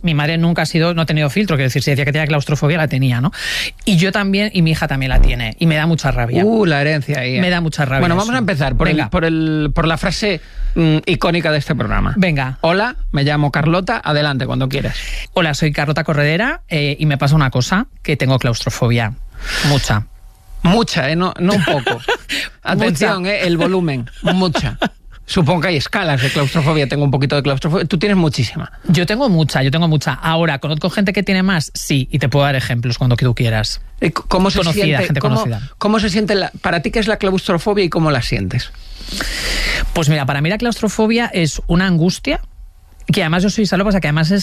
mi madre nunca no ha tenido filtro, quiero decir, si decía que tenía claustrofobia, la tenía, ¿no? Y yo también, y mi hija también la tiene, y me da mucha rabia. La herencia ahí. Me da mucha rabia. Bueno, vamos a empezar por la frase icónica de este programa. Venga. Hola, me llamo Carlota, adelante, cuando quieras. Hola, soy Carlota Corredera, y me pasa una cosa, que tengo claustrofobia. Mucha. Mucha, no un poco. Atención, el volumen. Mucha. Supongo que hay escalas de claustrofobia. Tengo un poquito de claustrofobia. Tú tienes muchísima. Yo tengo mucha. Ahora, ¿conozco gente que tiene más? Sí, y te puedo dar ejemplos cuando tú quieras. ¿Cómo se siente? Gente conocida. ¿Cómo se siente para ti qué es la claustrofobia y cómo la sientes? Pues mira, para mí la claustrofobia es una angustia, que además yo soy salvo, o sea, que además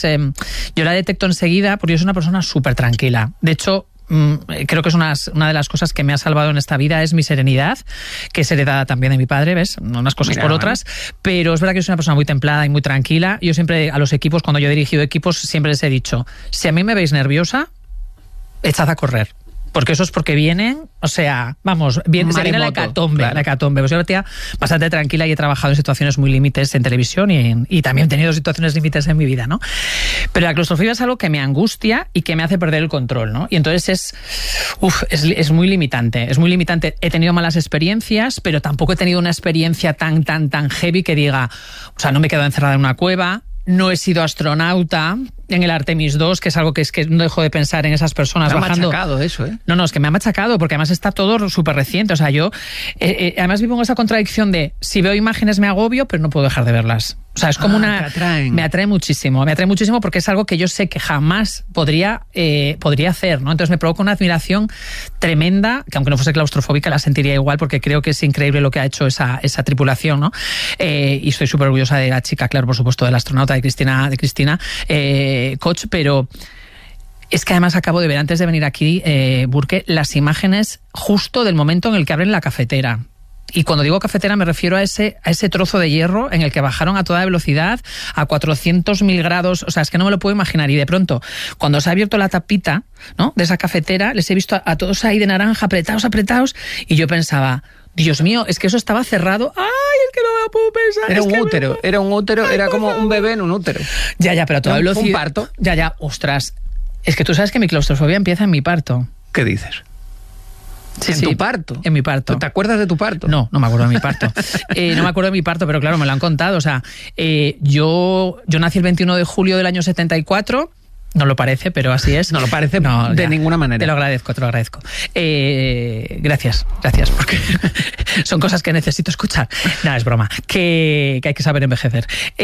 yo la detecto enseguida porque yo soy una persona súper tranquila. De hecho, creo que es una de las cosas que me ha salvado en esta vida es mi serenidad, que es heredada también de mi padre, ¿ves? Unas cosas por otras, pero es verdad que yo soy una persona muy templada y muy tranquila. Yo siempre a los equipos, cuando yo he dirigido equipos, siempre les he dicho, si a mí me veis nerviosa, echad a correr. Porque eso es porque vienen, o sea, vamos, se viene la hecatombe, claro. La hecatombe. Pues yo, tía, bastante tranquila y he trabajado en situaciones muy límites en televisión y también he tenido situaciones límites en mi vida, ¿no? Pero la claustrofobia es algo que me angustia y que me hace perder el control, ¿no? Y entonces es muy limitante, He tenido malas experiencias, pero tampoco he tenido una experiencia tan heavy que diga, o sea, no me he quedado encerrada en una cueva, no he sido astronauta en el Artemis 2, que es algo que no dejo de pensar en esas personas bajando. Me ha machacado eso, ¿eh? No, es que me ha machacado, porque además está todo súper reciente. O sea, yo además vivo en esa contradicción de si veo imágenes me agobio, pero no puedo dejar de verlas. O sea, es como una... Me atrae muchísimo porque es algo que yo sé que jamás podría hacer, ¿no? Entonces me provoca una admiración tremenda, que aunque no fuese claustrofóbica la sentiría igual, porque creo que es increíble lo que ha hecho esa tripulación, ¿no? Y estoy súper orgullosa de la chica, claro, por supuesto, de la astronauta, de Cristina Koch, pero es que además acabo de ver, antes de venir aquí, Burke, las imágenes justo del momento en el que abren la cafetera. Y cuando digo cafetera me refiero a ese trozo de hierro en el que bajaron a toda velocidad a 400.000 grados. O sea, es que no me lo puedo imaginar. Y de pronto, cuando se ha abierto la tapita, ¿no?, de esa cafetera, les he visto a todos ahí de naranja, apretados, y yo pensaba, Dios mío, es que eso estaba cerrado. ¡Ay, es que no me lo puedo pensar! Era un útero, era como un bebé en un útero. Ya, pero a toda velocidad. ¿Un parto? Ya, ostras. Es que tú sabes que mi claustrofobia empieza en mi parto. ¿Qué dices? Sí, ¿En tu parto? En mi parto. ¿Te acuerdas de tu parto? No me acuerdo de mi parto. No me acuerdo de mi parto, pero claro, me lo han contado. O sea, yo nací el 21 de julio del año 74. No lo parece, pero así es. No lo parece de ninguna manera. Te lo agradezco. Gracias, porque son cosas que necesito escuchar. No, es broma. Que hay que saber envejecer.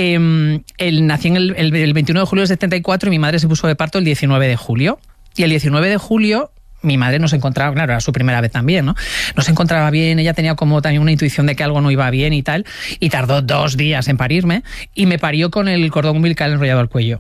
Nací el 21 de julio del 74 y mi madre se puso de parto el 19 de julio. Y el 19 de julio... mi madre no se encontraba, claro, era su primera vez también, ¿no? No se encontraba bien, ella tenía como también una intuición de que algo no iba bien y tal, y tardó 2 días en parirme, y me parió con el cordón umbilical enrollado al cuello.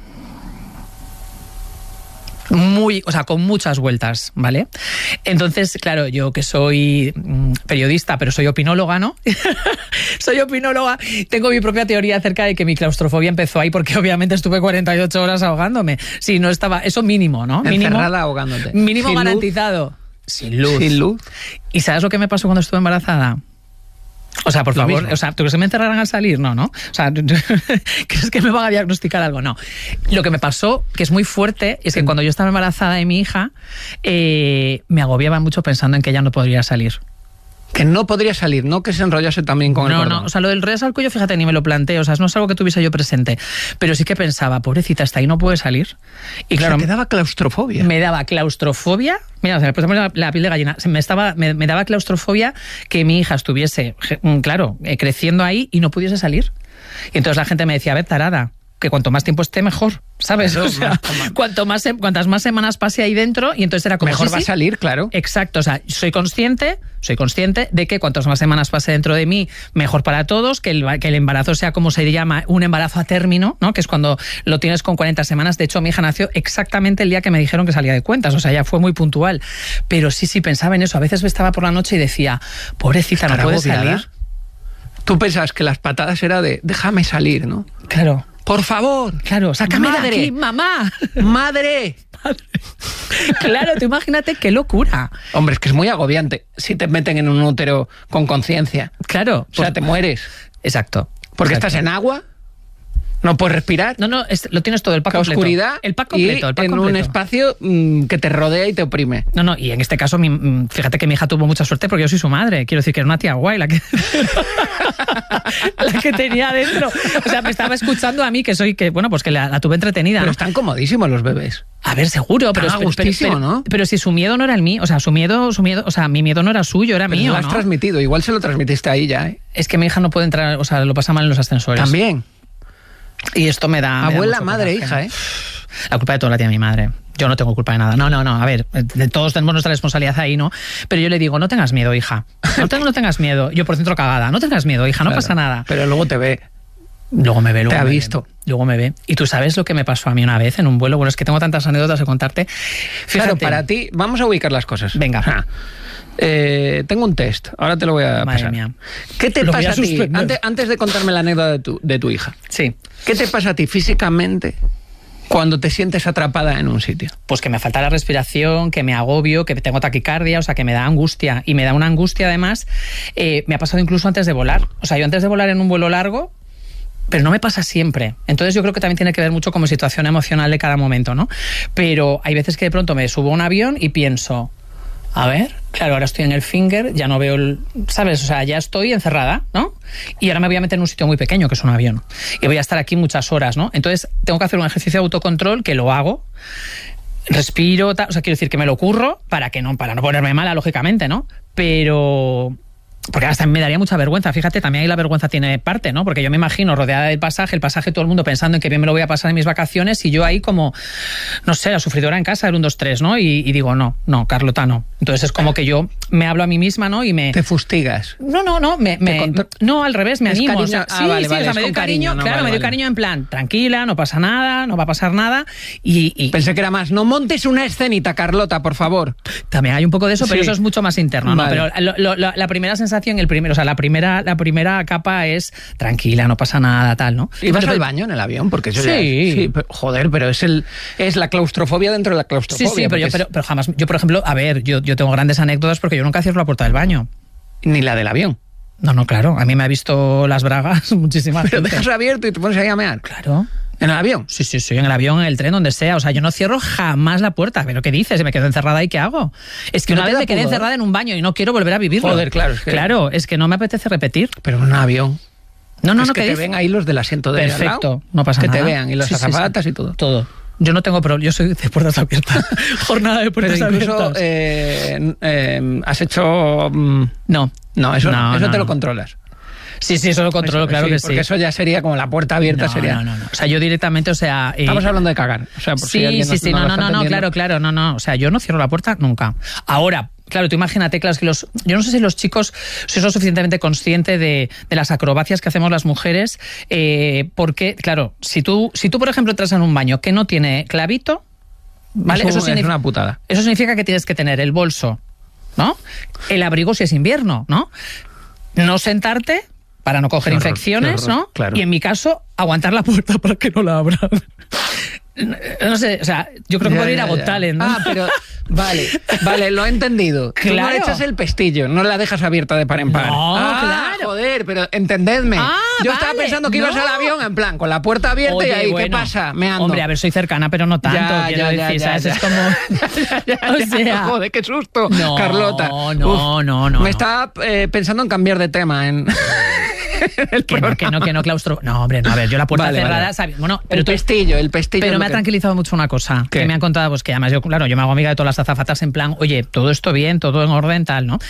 Con muchas vueltas, ¿vale? Entonces, claro, yo que soy periodista, pero soy opinóloga, ¿no? Soy opinóloga, tengo mi propia teoría acerca de que mi claustrofobia empezó ahí, porque obviamente estuve 48 horas ahogándome. Sí, no estaba, eso mínimo, ¿no? Encerrada ahogándote. Mínimo Sin garantizado. Luz. Sin luz. Sin luz. ¿Y sabes lo que me pasó cuando estuve embarazada? O sea, por favor, o sea, ¿tú crees que me encerrarán al salir? No. O sea, ¿crees que me van a diagnosticar algo? No. Lo que me pasó, que es muy fuerte, es que cuando yo estaba embarazada de mi hija, me agobiaba mucho pensando en que ella no podría salir. Que no podría salir, no que se enrollase también con el cordón. No, o sea, lo del enrollarse al cuello, fíjate, ni me lo planteo, o sea, no es algo que tuviese yo presente, pero sí que pensaba, pobrecita, hasta ahí no puede salir. Y claro, o sea, te daba claustrofobia. Me daba claustrofobia, mira, o sea, después la piel de gallina, me daba claustrofobia que mi hija estuviese, claro, creciendo ahí y no pudiese salir. Y entonces la gente me decía, a ver, tarada, que cuanto más tiempo esté, mejor, ¿sabes? Claro, o sea, cuantas más semanas pase ahí dentro, y entonces era como... Mejor va a salir, claro. Exacto, o sea, soy consciente de que cuantas más semanas pase dentro de mí, mejor para todos, que el embarazo sea como se llama, un embarazo a término, ¿no? Que es cuando lo tienes con 40 semanas. De hecho, mi hija nació exactamente el día que me dijeron que salía de cuentas, o sea, ya fue muy puntual. Pero sí, pensaba en eso. A veces me estaba por la noche y decía, pobrecita, no puede salir. Tú pensabas que las patadas era de, déjame salir, ¿no? Claro. Por favor, claro, sácame de aquí, mamá. Madre. Claro, tú imagínate qué locura. Hombre, es que es muy agobiante si te meten en un útero con conciencia. Claro. O sea, te mueres. Exacto. Porque estás en agua, No puedes respirar. No, lo tienes todo, el pack completo. Oscuridad. El pack completo, y el pack en completo. un espacio que te rodea y te oprime. No, y en este caso, fíjate que mi hija tuvo mucha suerte porque yo soy su madre. Quiero decir que era una tía guay la que tenía dentro. O sea, me estaba escuchando a mí, que la tuve entretenida. Pero ¿no? están comodísimos los bebés. A ver, seguro, pero ¿no? Pero si su miedo no era el mío, o sea, mi miedo no era suyo, era pero mío, lo has transmitido, igual se lo transmitiste ahí ya, ¿eh? Es que mi hija no puede entrar, o sea, lo pasa mal en los ascensores. También. Y esto me da... Abuela, madre, hija, ¿eh? La culpa de todo la tiene mi madre. Yo no tengo culpa de nada. No, a ver, de todos tenemos nuestra responsabilidad ahí, ¿no? Pero yo le digo, no tengas miedo, hija. No tengas miedo. Yo por dentro cagada. No tengas miedo, hija, no pasa nada. Pero luego te ve. Luego me ve, te ha visto. Luego me ve. Y tú sabes lo que me pasó a mí una vez en un vuelo. Bueno, es que tengo tantas anécdotas de contarte. Fíjate. Claro, para ti, vamos a ubicar las cosas. Venga. Tengo un test, ahora te lo voy a pasar. Mía. ¿Qué te pasa a ti? Antes de contarme la anécdota de tu hija. Sí. ¿Qué te pasa a ti físicamente cuando te sientes atrapada en un sitio? Pues que me falta la respiración, que me agobio, que tengo taquicardia, o sea, que me da angustia. Y me da una angustia, además, me ha pasado incluso antes de volar. O sea, yo antes de volar en un vuelo largo, pero no me pasa siempre. Entonces yo creo que también tiene que ver mucho con mi situación emocional de cada momento, ¿no? Pero hay veces que de pronto me subo a un avión y pienso... A ver, claro, ahora estoy en el Finger, ya no veo ¿sabes? O sea, ya estoy encerrada, ¿no? Y ahora me voy a meter en un sitio muy pequeño, que es un avión. Y voy a estar aquí muchas horas, ¿no? Entonces, tengo que hacer un ejercicio de autocontrol, que lo hago. Respiro, o sea, quiero decir que me lo curro para no ponerme mala, lógicamente, ¿no? Pero... Porque hasta me daría mucha vergüenza, fíjate, también ahí la vergüenza tiene parte, ¿no? Porque yo me imagino rodeada del pasaje, el pasaje todo el mundo pensando en que bien me lo voy a pasar en mis vacaciones y yo ahí como, no sé, la sufridora en casa, el 1, 2, 3, ¿no? Y digo, no, Carlota, no. Entonces es como que yo me hablo a mí misma, ¿no? Y me... ¿Te fustigas? No, no, al revés, me animo. Cariño? O sea, vale, o sea, me doy cariño, claro, me doy cariño en plan, tranquila, no pasa nada, no va a pasar nada y... Pensé que era más, no montes una escenita, Carlota, por favor. También hay un poco de eso, pero eso es mucho más interno, vale. ¿no? Pero la primera sensación, o sea, la primera capa es tranquila, no pasa nada, tal, ¿no? ¿Y vas al baño en el avión? Porque eso sí. Joder, pero es la claustrofobia dentro de la claustrofobia. Sí, pero jamás... Yo, por ejemplo, a ver, yo tengo grandes anécdotas porque yo nunca cierro la puerta del baño. Ni la del avión. No, claro. A mí me ha visto las bragas muchísimas Pero gente. dejas abierto y te pones ahí a mear. Claro. ¿En el avión? Sí, en el avión, en el tren, donde sea. O sea, yo no cierro jamás la puerta. ¿Pero qué dices? ¿Me quedo encerrada y qué hago? Es que una vez me quedé encerrada en un baño y no quiero volver a vivirlo. Joder, claro. Claro, es que no me apetece repetir. Pero en un avión... No, que te ven ahí los del asiento de perfecto, al lado, no pasa nada. Que te vean y las azafatas y todo. Todo. Yo no tengo problema, yo soy de puertas abiertas. Jornada de puertas abiertas. Has hecho... No, eso te lo controlas. Sí, eso lo controlo, claro que sí. Porque eso ya sería como la puerta abierta. No. O sea, yo directamente, o sea... Estamos hablando de cagar. O sea, por sí, si alguien claro, no. O sea, yo no cierro la puerta nunca. Ahora, claro, tú imagínate, claro, es que yo no sé si los chicos sois lo suficientemente conscientes de las acrobacias que hacemos las mujeres, porque, claro, si tú, por ejemplo, entras en un baño que no tiene clavito, ¿vale? Eso es una putada. Eso significa que tienes que tener el bolso, ¿no? El abrigo si es invierno, ¿no? No sentarte para no coger infecciones, ¿no? Claro. Y en mi caso, aguantar la puerta para que no la abran. No sé, o sea, yo creo que puedo ir a Got Talent, ¿no? Pero vale, lo he entendido. Claro. Tú no le echas el pestillo, no la dejas abierta de par en par. No, claro. Joder, pero entendedme. Yo estaba pensando que ibas al avión, en plan, con la puerta abierta. Oye, y ahí, ¿qué pasa? Me ando. Hombre, a ver, soy cercana, pero no tanto, quiero decir, ¿sabes? Es como... O sea... Joder, qué susto, Carlota. No. Me estaba pensando en cambiar de tema, que no, claustro. No, hombre, no, a ver, yo la puerta cerrada, ¿sabes? Bueno, pero el pestillo. Pero me ha tranquilizado mucho una cosa. ¿Qué? Que me han contado, pues que además yo me hago amiga de todas las azafatas en plan, oye, todo esto bien, todo en orden, tal, ¿no?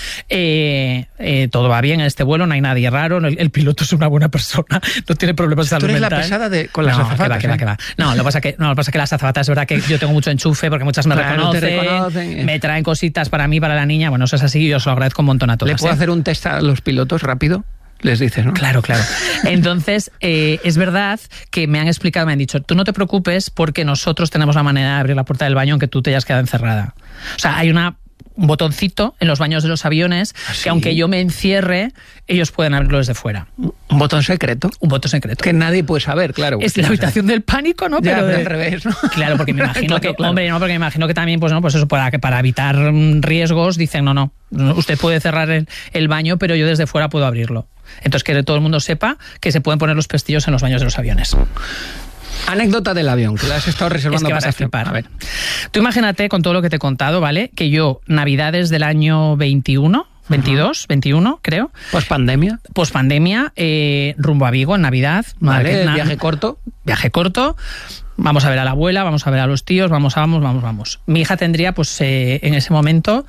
Todo va bien en este vuelo, no hay nadie raro, el piloto es una buena persona, no tiene problemas de salud mental. Tú eres la pesada con las azafatas. Que va. No, lo que pasa es que las azafatas, es verdad que yo tengo mucho enchufe porque muchas me reconocen, me traen cositas para mí, para la niña, bueno, eso es así y yo os lo agradezco un montón a todas. ¿Le puedo hacer un test a los pilotos rápido? Les dices, ¿no? Claro. Entonces, es verdad que me han explicado, me han dicho, tú no te preocupes porque nosotros tenemos la manera de abrir la puerta del baño aunque tú te hayas quedado encerrada. O sea, hay una un botoncito en los baños de los aviones, ¿Ah, sí? que aunque yo me encierre, ellos pueden abrirlo desde fuera. Un botón secreto. Un botón secreto. Que nadie puede saber, claro. Es la habitación del pánico, ¿no? Ya, pero al revés, ¿no? Claro, porque me imagino Claro. hombre, no, porque me imagino que también, pues no, pues eso, para evitar riesgos, dicen, no, usted puede cerrar el baño, pero yo desde fuera puedo abrirlo. Entonces, que todo el mundo sepa que se pueden poner los pestillos en los baños de los aviones. Anécdota del avión, que la has estado reservando Es que vas para a flipar. A ver. Tú imagínate, con todo lo que te he contado, ¿vale? Que yo, Navidades del año 21, 22, 21, creo. Pospandemia. Pospandemia, rumbo a Vigo en Navidad. Vale, viaje corto. Viaje corto. Vamos a ver a la abuela, vamos a ver a los tíos, vamos. Mi hija tendría, pues, en ese momento,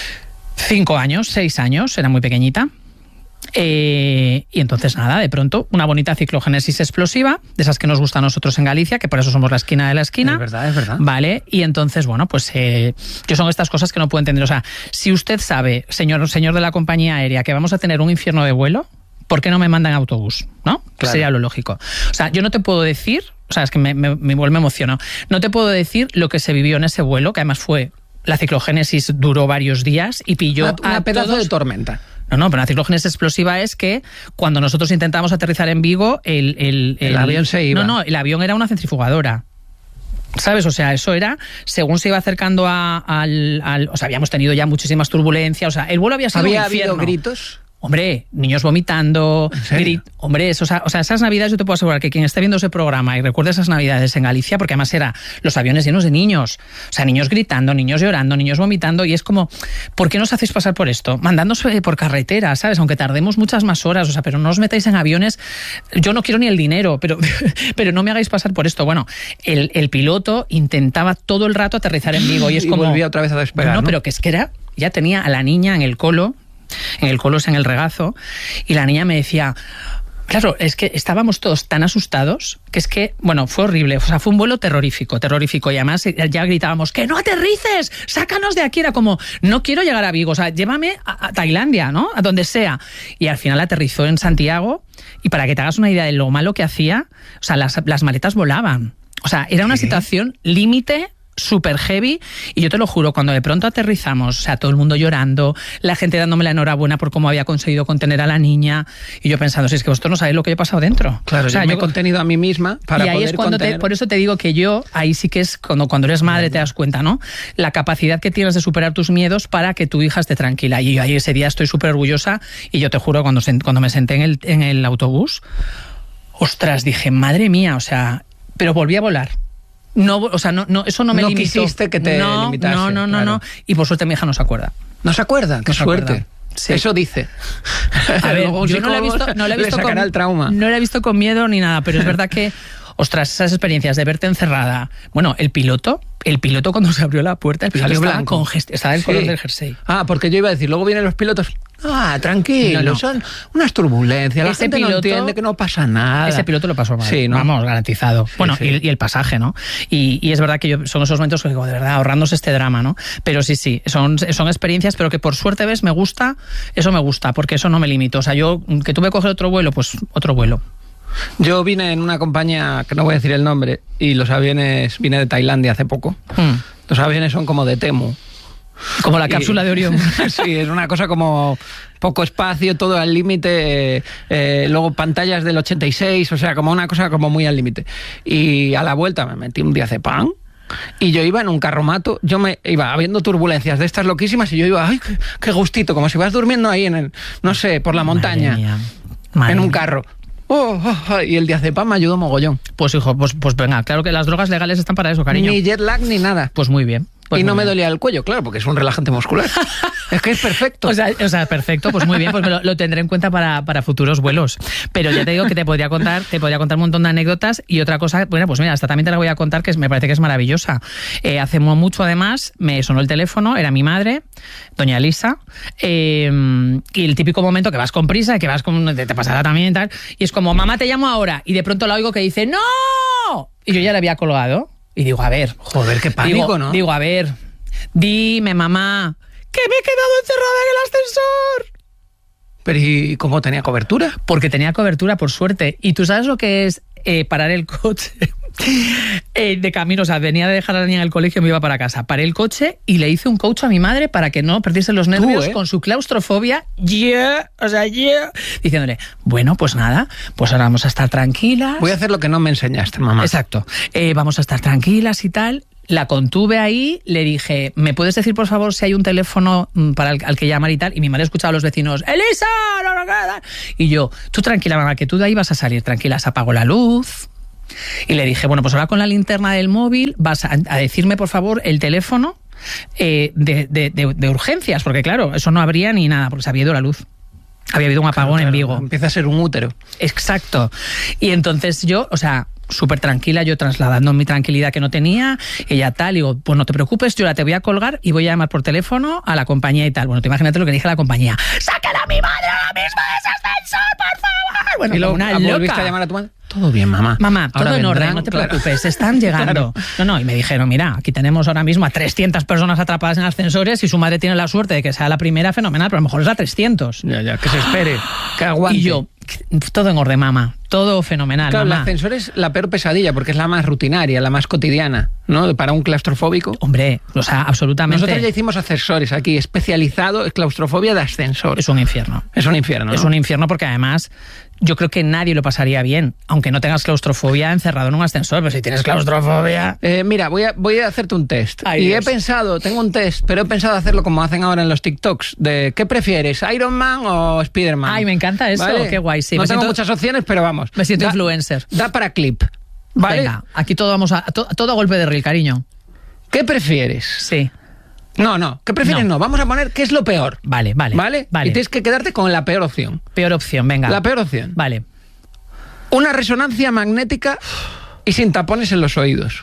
5 años, 6 años, era muy pequeñita. Y entonces nada, de pronto una bonita ciclogénesis explosiva, de esas que nos gusta a nosotros en Galicia, que por eso somos la esquina de la esquina. Es verdad. Vale, y entonces, bueno, pues yo son estas cosas que no puedo entender. O sea, si usted sabe, señor de la compañía aérea, que vamos a tener un infierno de vuelo, ¿por qué no me mandan autobús? ¿No? Claro. Sería lo lógico. O sea, yo no te puedo decir, o sea, es que me emociono, no te puedo decir lo que se vivió en ese vuelo, que además fue, la ciclogénesis duró varios días y pilló una a pedazo todos. de tormenta. No, pero la ciclogénesis explosiva es que cuando nosotros intentamos aterrizar en Vigo, el avión se iba. No, el avión era una centrifugadora. ¿Sabes? O sea, eso era, según se iba acercando o sea, habíamos tenido ya muchísimas turbulencias, o sea, el vuelo había sido un infierno. ¿Había habido gritos? Hombre, niños vomitando, hombre, eso, o sea, esas navidades yo te puedo asegurar que quien esté viendo ese programa y recuerde esas navidades en Galicia, porque además era los aviones llenos de niños, o sea, niños gritando, niños llorando, niños vomitando, y es como, ¿por qué nos hacéis pasar por esto? Mandándose por carretera, ¿sabes? Aunque tardemos muchas más horas, o sea, pero no os metáis en aviones, yo no quiero ni el dinero, pero no me hagáis pasar por esto. Bueno, el piloto intentaba todo el rato aterrizar en Vigo y es como... volvía otra vez a despegar, ¿no? Pero que es que ya tenía a la niña en el colo, en el regazo, y la niña me decía, claro, es que estábamos todos tan asustados que es que, bueno, fue horrible, o sea, fue un vuelo terrorífico, y además ya gritábamos, ¡que no aterrices! ¡Sácanos de aquí! Era como, no quiero llegar a Vigo, o sea, llévame a Tailandia, ¿no? A donde sea. Y al final aterrizó en Santiago, y para que te hagas una idea de lo malo que hacía, o sea, las maletas volaban. O sea, era una situación límite, súper heavy, y yo te lo juro, cuando de pronto aterrizamos, o sea, todo el mundo llorando, la gente dándome la enhorabuena por cómo había conseguido contener a la niña, y yo pensando, si es que vosotros no sabéis lo que he pasado dentro. Claro, o sea, yo me he contenido a mí misma para y ahí poder es cuando contener... por eso te digo que yo, ahí sí que es cuando eres madre te das cuenta, ¿no? La capacidad que tienes de superar tus miedos para que tu hija esté tranquila, y yo ahí ese día estoy súper orgullosa, y yo te juro, cuando me senté en el autobús, ostras, dije, madre mía, o sea, pero volví a volar. No, o sea, no, eso no me limitó. No quisiste que te limitase. No. Y por suerte mi hija no se acuerda. ¿No se acuerda? ¡Qué suerte! Sí. Eso dice. A ver, yo no la he visto con el trauma. No la he visto con miedo ni nada, pero es verdad que, ostras, esas experiencias de verte encerrada. Bueno, el piloto cuando se abrió la puerta, el piloto salió estaba blanco. Estaba el color del jersey. Ah, porque yo iba a decir, luego vienen los pilotos. Ah, tranquilo, No. son unas turbulencias. La Ese gente no piloto- entiende que no pasa nada. Ese piloto lo pasó mal. Sí, ¿no? Vamos, garantizado. Bueno, sí. Y el pasaje, ¿no? Y es verdad que son esos momentos que digo, de verdad, ahorrándose este drama, ¿no? Pero sí, son experiencias, pero que por suerte, ¿ves? Me gusta, porque eso no me limito. O sea, yo, que tuve que coger otro vuelo, pues otro vuelo. Yo vine en una compañía, que no voy a decir el nombre, y los aviones, vine de Tailandia hace poco. Los aviones son como de Temu. Como la cápsula de Orión. Sí, es una cosa como poco espacio, todo al límite, luego pantallas del 86, o sea, como una cosa como muy al límite. Y a la vuelta me metí un diazepam. Y yo iba en un carromato, yo me iba habiendo turbulencias de estas loquísimas y yo iba, ¡ay, qué gustito! Como si vas durmiendo ahí no sé, por la montaña, en un carro. Y el diazepam me ayudó mogollón. Pues hijo, pues venga, claro que las drogas legales están para eso, cariño. Ni jet lag ni nada. Pues muy bien. Pues y no muy me bien. dolía el cuello, claro, porque es un relajante muscular. Es que es perfecto. O sea, perfecto, pues muy bien, pues lo tendré en cuenta para futuros vuelos. Pero ya te digo que te podría contar un montón de anécdotas, y otra cosa, bueno, pues mira, esta también te la voy a contar, que me parece que es maravillosa. Hace mucho, además, me sonó el teléfono, era mi madre, doña Elisa, y el típico momento que vas con prisa, que vas te pasará también y tal, y es como, mamá, te llamo ahora, y de pronto la oigo que dice, ¡no! Y yo ya la había colgado. Y digo, a ver. Joder, qué pánico, ¿no? Digo, a ver, dime, mamá, que me he quedado encerrada en el ascensor. Pero ¿y cómo tenía cobertura? Porque tenía cobertura, por suerte. ¿Y tú sabes lo que es parar el coche De camino, o sea, venía de dejar a la niña en el colegio y me iba para casa. Paré el coche y le hice un coach a mi madre para que no perdiese los nervios con su claustrofobia. Diciéndole, bueno, pues nada, pues ahora vamos a estar tranquilas. Voy a hacer lo que no me enseñaste, mamá. Exacto. Vamos a estar tranquilas y tal. La contuve ahí, le dije, ¿me puedes decir, por favor, si hay un teléfono para al que llamar y tal? Y mi madre escuchaba a los vecinos, ¡Elisa! Y yo, tú tranquila, mamá, que tú de ahí vas a salir tranquila. Se apagó la luz. Y le dije, bueno, pues ahora con la linterna del móvil vas a decirme, por favor, el teléfono de urgencias, porque claro, eso no habría ni nada, porque se había ido la luz. Había habido un apagón en Vigo. Empieza a ser un útero. Exacto. Y entonces yo, o sea, súper tranquila, yo trasladando mi tranquilidad que no tenía, ella tal, digo, pues no te preocupes, yo ahora te voy a colgar y voy a llamar por teléfono a la compañía y tal. Bueno, te imagínate lo que dije a la compañía. ¡Sácala a mi madre ahora mismo de ese ascensor, por favor! Bueno, y luego una volviste loca. a llamar a tu madre. Todo bien, mamá. Mamá, todo ahora en orden, vendrán, no te preocupes, están llegando. Claro. No, y me dijeron, mira, aquí tenemos ahora mismo a 300 personas atrapadas en ascensores y su madre tiene la suerte de que sea la primera, fenomenal, pero a lo mejor es la 300. Ya, que se espere, que aguante. Y yo, todo en orden, mamá, todo fenomenal, claro, mamá. El ascensor es la peor pesadilla porque es la más rutinaria, la más cotidiana, ¿no? Para un claustrofóbico. Hombre, o sea, absolutamente. Nosotros ya hicimos ascensores aquí, especializado en claustrofobia de ascensor. Es un infierno. Es un infierno, ¿no? Es un infierno porque además yo creo que nadie lo pasaría bien, aunque no tengas claustrofobia encerrado en un ascensor, pero si tienes claustrofobia... Mira, voy a hacerte un test. Ay, y Dios. he pensado, tengo un test, pero he pensado hacerlo como hacen ahora en los TikToks, de ¿qué prefieres, Iron Man o Spider-Man? Ay, me encanta eso, ¿vale? qué guay, sí. No tengo muchas opciones, pero vamos. Me siento influencer. Da para clip, ¿vale? Venga, aquí todo vamos a... todo a golpe de reel, cariño. ¿Qué prefieres? Sí. No, ¿qué prefieres? No, vamos a poner ¿qué es lo peor? Vale. ¿Vale? Y tienes que quedarte con la peor opción. Peor opción, venga. La peor opción. Vale. Una resonancia magnética y sin tapones en los oídos.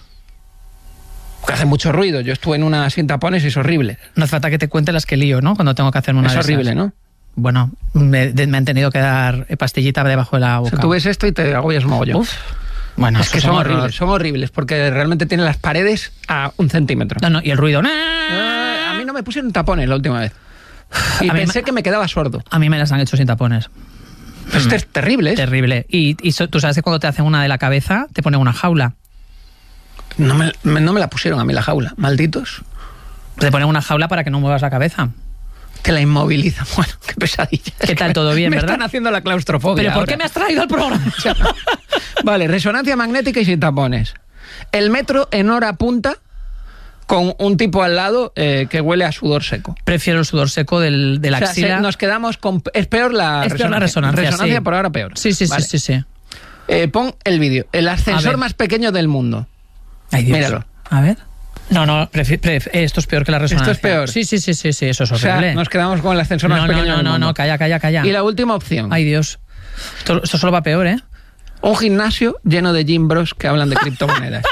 Que hace mucho ruido. Yo estuve en una sin tapones y es horrible. No hace falta que te cuente las que lío, ¿no? Cuando tengo que hacerme una Es de esas. horrible, ¿no? Bueno, me han tenido que dar pastillita debajo de la boca. O sea, tú ves esto y te agobias un mogollón. Uf. Bueno, es que son horribles, porque realmente tienen las paredes a 1 centímetro. No, y el ruido. A mí no me pusieron tapones la última vez. Y pensé que me quedaba sordo. A mí me las han hecho sin tapones. Esto es terrible, ¿eh? Terrible. Y tú sabes que cuando te hacen una de la cabeza, te ponen una jaula. No me la pusieron a mí la jaula, malditos. Te ponen una jaula para que no muevas la cabeza. Te la inmovilizan. Bueno, qué pesadilla. ¿Qué tal? ¿Todo bien, verdad? Me están haciendo la claustrofobia. ¿Pero por ahora. qué me has traído al programa? Vale, resonancia magnética y sin tapones. El metro en hora punta con un tipo al lado que huele a sudor seco. Prefiero el sudor seco de la axila. Nos quedamos con... Es peor la resonancia. Resonancia por ahora peor. Sí. Vale. Sí. Pon el vídeo. El ascensor más pequeño del mundo. Ay, Dios. Míralo. A ver. No, esto es peor que la resonancia. Esto es peor. Sí, eso es horrible. O sea, nos quedamos con el ascensor más pequeño del mundo. No, calla. Y la última opción. Ay, Dios. Esto solo va peor, ¿eh? Un gimnasio lleno de gym bros que hablan de criptomonedas.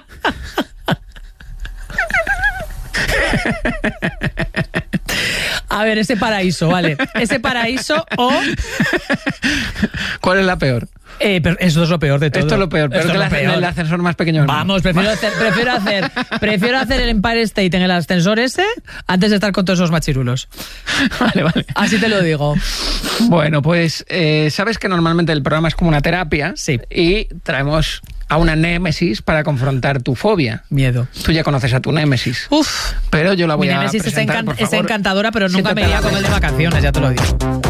A ver, ese paraíso, vale. Ese paraíso o... ¿Cuál es la peor? Pero eso es lo peor de todo. Esto es lo peor, peor que el ascensor más pequeño del mundo. Vamos, prefiero hacer el Empire State en el ascensor ese antes de estar con todos esos machirulos. Vale. Así te lo digo. Bueno, pues sabes que normalmente el programa es como una terapia. Sí. Y traemos a una némesis para confrontar tu fobia. Miedo. Tú ya conoces a tu némesis. Uf. Pero yo la voy a némesis presentar, por favor. es encantadora, pero nunca me iría con el de vacaciones, ya te lo digo.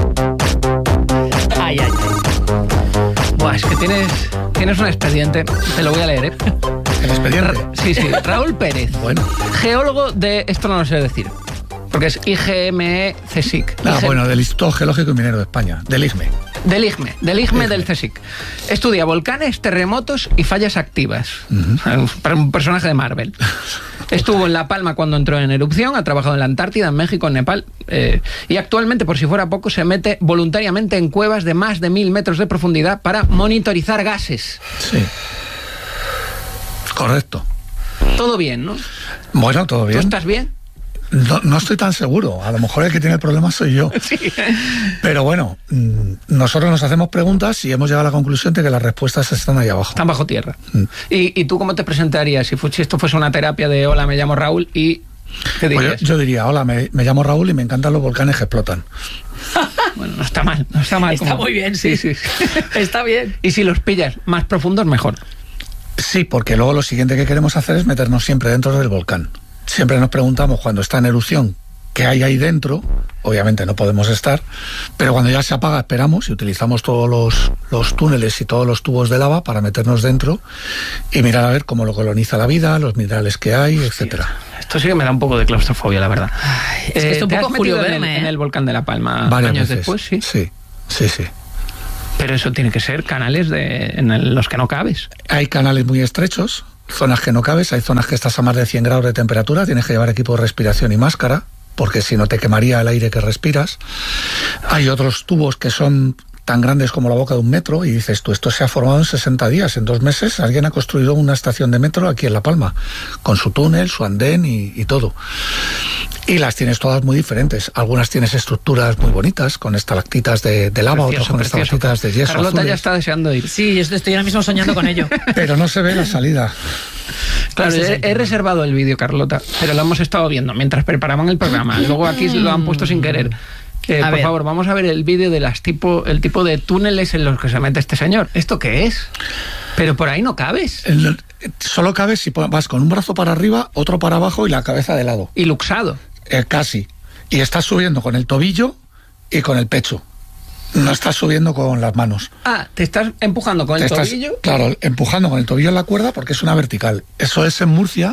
Ay. Buah, es que tienes un expediente. Te lo voy a leer, ¿eh? ¿El expediente? Sí. Raúl Pérez. Bueno. Geólogo de... Esto no lo sé decir. Porque es IGME CSIC. Bueno, del Instituto Geológico y Minero de España. Del IGME. Del IGME del CSIC. Estudia volcanes, terremotos y fallas activas. Para un personaje de Marvel. Estuvo en La Palma cuando entró en erupción, ha trabajado en la Antártida, en México, en Nepal. Y actualmente, por si fuera poco, se mete voluntariamente en cuevas de más de 1000 metros de profundidad para monitorizar gases. Sí. Correcto. Todo bien, ¿no? Bueno, todo bien. ¿Tú estás bien? No estoy tan seguro. A lo mejor el que tiene el problema soy yo. Sí. Pero bueno, nosotros nos hacemos preguntas y hemos llegado a la conclusión de que las respuestas están ahí abajo. Están bajo tierra. ¿Y tú cómo te presentarías si esto fuese una terapia de hola, me llamo Raúl y... ¿Qué dirías? Pues yo diría, hola, me llamo Raúl y me encantan los volcanes que explotan. Bueno, no está mal. Está muy bien, sí. Está bien. Y si los pillas más profundos, mejor. Sí, porque luego lo siguiente que queremos hacer es meternos siempre dentro del volcán. Siempre nos preguntamos cuando está en erupción qué hay ahí dentro. Obviamente no podemos estar, pero cuando ya se apaga esperamos y utilizamos todos los túneles y todos los tubos de lava para meternos dentro y mirar a ver cómo lo coloniza la vida, los minerales que hay, etcétera. Esto sí que me da un poco de claustrofobia, la verdad. Ay, es que esto un poco Julio Verne, en el volcán de La Palma varias años veces. después, sí. Sí. Pero eso tiene que ser canales en los que no cabes. Hay canales muy estrechos, zonas que no cabes, hay zonas que estás a más de 100 grados de temperatura, tienes que llevar equipo de respiración y máscara, porque si no te quemaría el aire que respiras. Hay otros tubos que son tan grandes como la boca de un metro y dices tú, esto se ha formado en 60 días, en 2 meses alguien ha construido una estación de metro aquí en La Palma, con su túnel, su andén y todo. Y las tienes todas muy diferentes. Algunas tienes estructuras muy bonitas, con estalactitas de lava, otras con estalactitas de yeso. Carlota azules. ya está deseando ir. Sí, yo estoy ahora mismo soñando con ello. Pero no se ve la salida. Claro, he reservado el vídeo, Carlota, pero lo hemos estado viendo mientras preparaban el programa. Luego aquí lo han puesto sin querer. Por favor, vamos a ver el vídeo de el tipo de túneles en los que se mete este señor. ¿Esto qué es? Pero por ahí no cabes. Solo cabes si vas con un brazo para arriba, otro para abajo y la cabeza de lado. Y luxado. Casi. Y estás subiendo con el tobillo y con el pecho. No estás subiendo con las manos. Ah, te estás empujando con el tobillo. Claro, empujando con el tobillo en la cuerda porque es una vertical. Eso es en Murcia,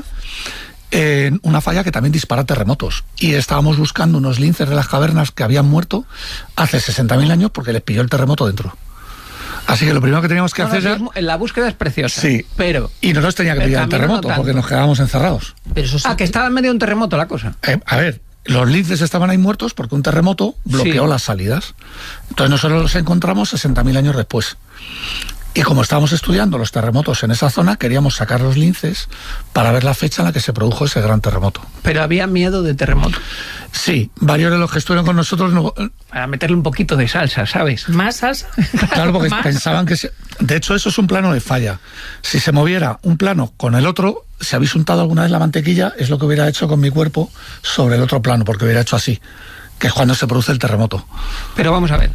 una falla que también dispara terremotos. Y estábamos buscando unos linces de las cavernas que habían muerto hace 60.000 años porque les pilló el terremoto dentro. Así que lo primero que teníamos que hacer era... La búsqueda es preciosa. Sí, pero... Y no nos tenía que pillar el terremoto porque nos quedábamos encerrados. Pero eso sí que estaba en medio de un terremoto la cosa. A ver, los linces estaban ahí muertos porque un terremoto bloqueó las salidas. Entonces nosotros los encontramos 60.000 años después. Y como estábamos estudiando los terremotos en esa zona, queríamos sacar los linces para ver la fecha en la que se produjo ese gran terremoto. Pero había miedo de terremoto. Sí, varios de los que estuvieron con nosotros... Para meterle un poquito de salsa, ¿sabes? ¿Más salsa? Claro, porque pensaban que... De hecho, eso es un plano de falla. Si se moviera un plano con el otro, si habéis untado alguna vez la mantequilla, es lo que hubiera hecho con mi cuerpo sobre el otro plano, porque hubiera hecho así, que es cuando se produce el terremoto. Pero vamos a ver.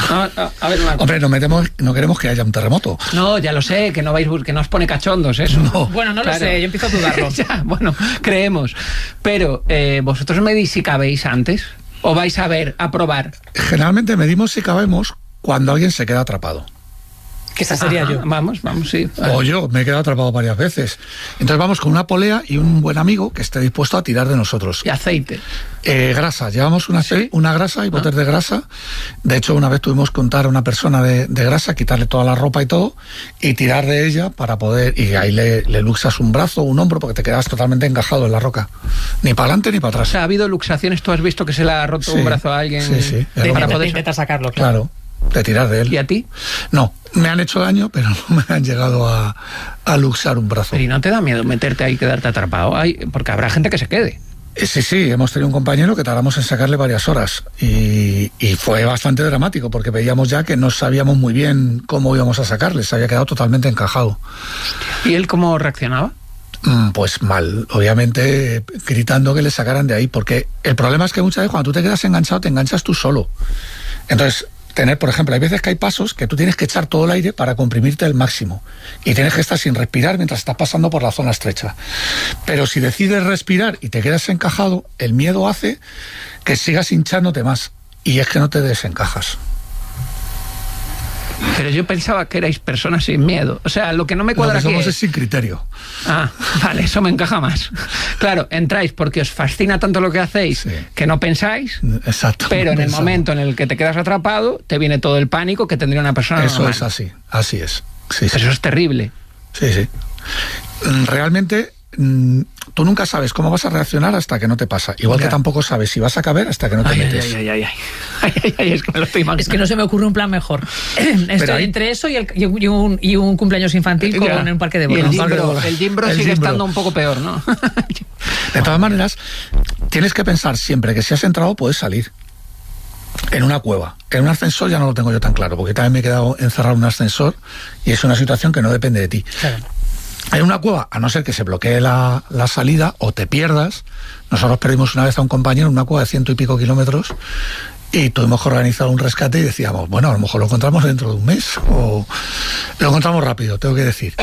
A ver, Marco. Hombre, no queremos que haya un terremoto. No, ya lo sé, que no os pone cachondos eso. No. Bueno, no lo sé, yo empiezo a dudarlo. Ya, bueno, creemos. Pero, ¿vosotros medís si cabéis antes? ¿O vais a ver, a probar? Generalmente medimos si cabemos cuando alguien se queda atrapado. Que esa sería yo. Vamos, sí. O yo, me he quedado atrapado varias veces. Entonces vamos con una polea y un buen amigo que esté dispuesto a tirar de nosotros. Y aceite. Grasa, llevamos una grasa y botes de grasa. De hecho, una vez tuvimos que untar a una persona de grasa, quitarle toda la ropa y todo, y tirar de ella para poder... Y ahí le luxas un brazo, un hombro, porque te quedas totalmente encajado en la roca. Ni para adelante ni para atrás. O sea, ha habido luxaciones, tú has visto que se le ha roto un brazo a alguien. Sí. Para poder intentar sacarlo, claro. De tirar de él. ¿Y a ti? No, me han hecho daño, pero no me han llegado a luxar un brazo. Pero ¿y no te da miedo meterte ahí y quedarte atrapado? Porque habrá gente que se quede. Sí, hemos tenido un compañero que tardamos en sacarle varias horas y fue bastante dramático porque veíamos ya que no sabíamos muy bien cómo íbamos a sacarle, se había quedado totalmente encajado. ¿Y él cómo reaccionaba? Pues mal, obviamente gritando que le sacaran de ahí, porque el problema es que muchas veces cuando tú te quedas enganchado te enganchas tú solo. Entonces, por ejemplo, hay veces que hay pasos que tú tienes que echar todo el aire para comprimirte al máximo y tienes que estar sin respirar mientras estás pasando por la zona estrecha. Pero si decides respirar y te quedas encajado, el miedo hace que sigas hinchándote más y es que no te desencajas. Pero yo pensaba que erais personas sin miedo. O sea, lo que no me cuadra aquí es sin criterio. Ah, vale, eso me encaja más. Claro, entráis porque os fascina tanto lo que hacéis que no pensáis. Exacto. Pero en el momento en el que te quedas atrapado, te viene todo el pánico que tendría una persona normal. Eso es así es. Sí. Pero eso es terrible. Sí. Realmente... tú nunca sabes cómo vas a reaccionar hasta que no te pasa. Igual que tampoco sabes si vas a caber hasta que no te metes. Es que me lo estoy imaginando. Es que no se me ocurre un plan mejor. Entre eso y un cumpleaños infantil en un parque de bolas. El Jimbro sigue estando un poco peor, ¿no? De todas maneras, tienes que pensar siempre que si has entrado puedes salir. En una cueva. En un ascensor ya no lo tengo yo tan claro, porque también me he quedado encerrado en un ascensor y es una situación que no depende de ti. Claro. En una cueva, a no ser que se bloquee la salida o te pierdas, nosotros perdimos una vez a un compañero en una cueva de 100 y pico kilómetros y tuvimos que organizar un rescate y decíamos, bueno, a lo mejor lo encontramos dentro de un mes o lo encontramos rápido, tengo que decir.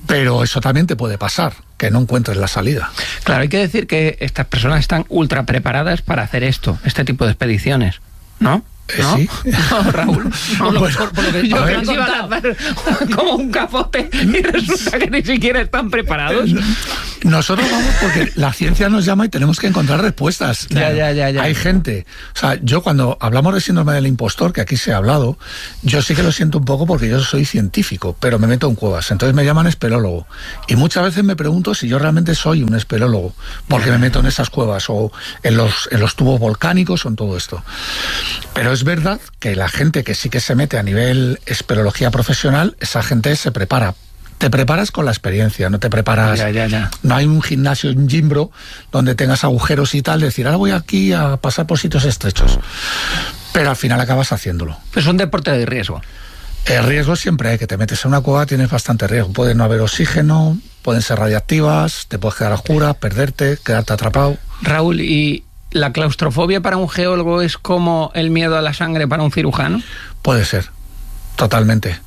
Pero eso también te puede pasar, que no encuentres la salida. Claro, hay que decir que estas personas están ultra preparadas para hacer este tipo de expediciones, ¿no? ¿No? Sí. No, Raúl. No, Por lo que yo creo que iban a hacer como un capote y resulta que ni siquiera están preparados. Nosotros vamos porque la ciencia nos llama y tenemos que encontrar respuestas. Ya. Hay gente, o sea, yo cuando hablamos de síndrome del impostor, que aquí se ha hablado, yo sí que lo siento un poco porque yo soy científico, pero me meto en cuevas, entonces me llaman espeleólogo. Y muchas veces me pregunto si yo realmente soy un espeleólogo, porque me meto en esas cuevas o en los tubos volcánicos o en todo esto. Pero es verdad que la gente que sí que se mete a nivel espeleología profesional, esa gente se prepara. Te preparas con la experiencia, no te preparas... Ya. No hay un gimnasio, un gimbro, donde tengas agujeros y tal, decir, ahora voy aquí a pasar por sitios estrechos. Pero al final acabas haciéndolo. Es un deporte de riesgo. El riesgo siempre hay, que te metes en una cueva, tienes bastante riesgo. Puede no haber oxígeno, pueden ser radiactivas, te puedes quedar a oscuras, perderte, quedarte atrapado. Raúl, ¿y la claustrofobia para un geólogo es como el miedo a la sangre para un cirujano? Puede ser, totalmente.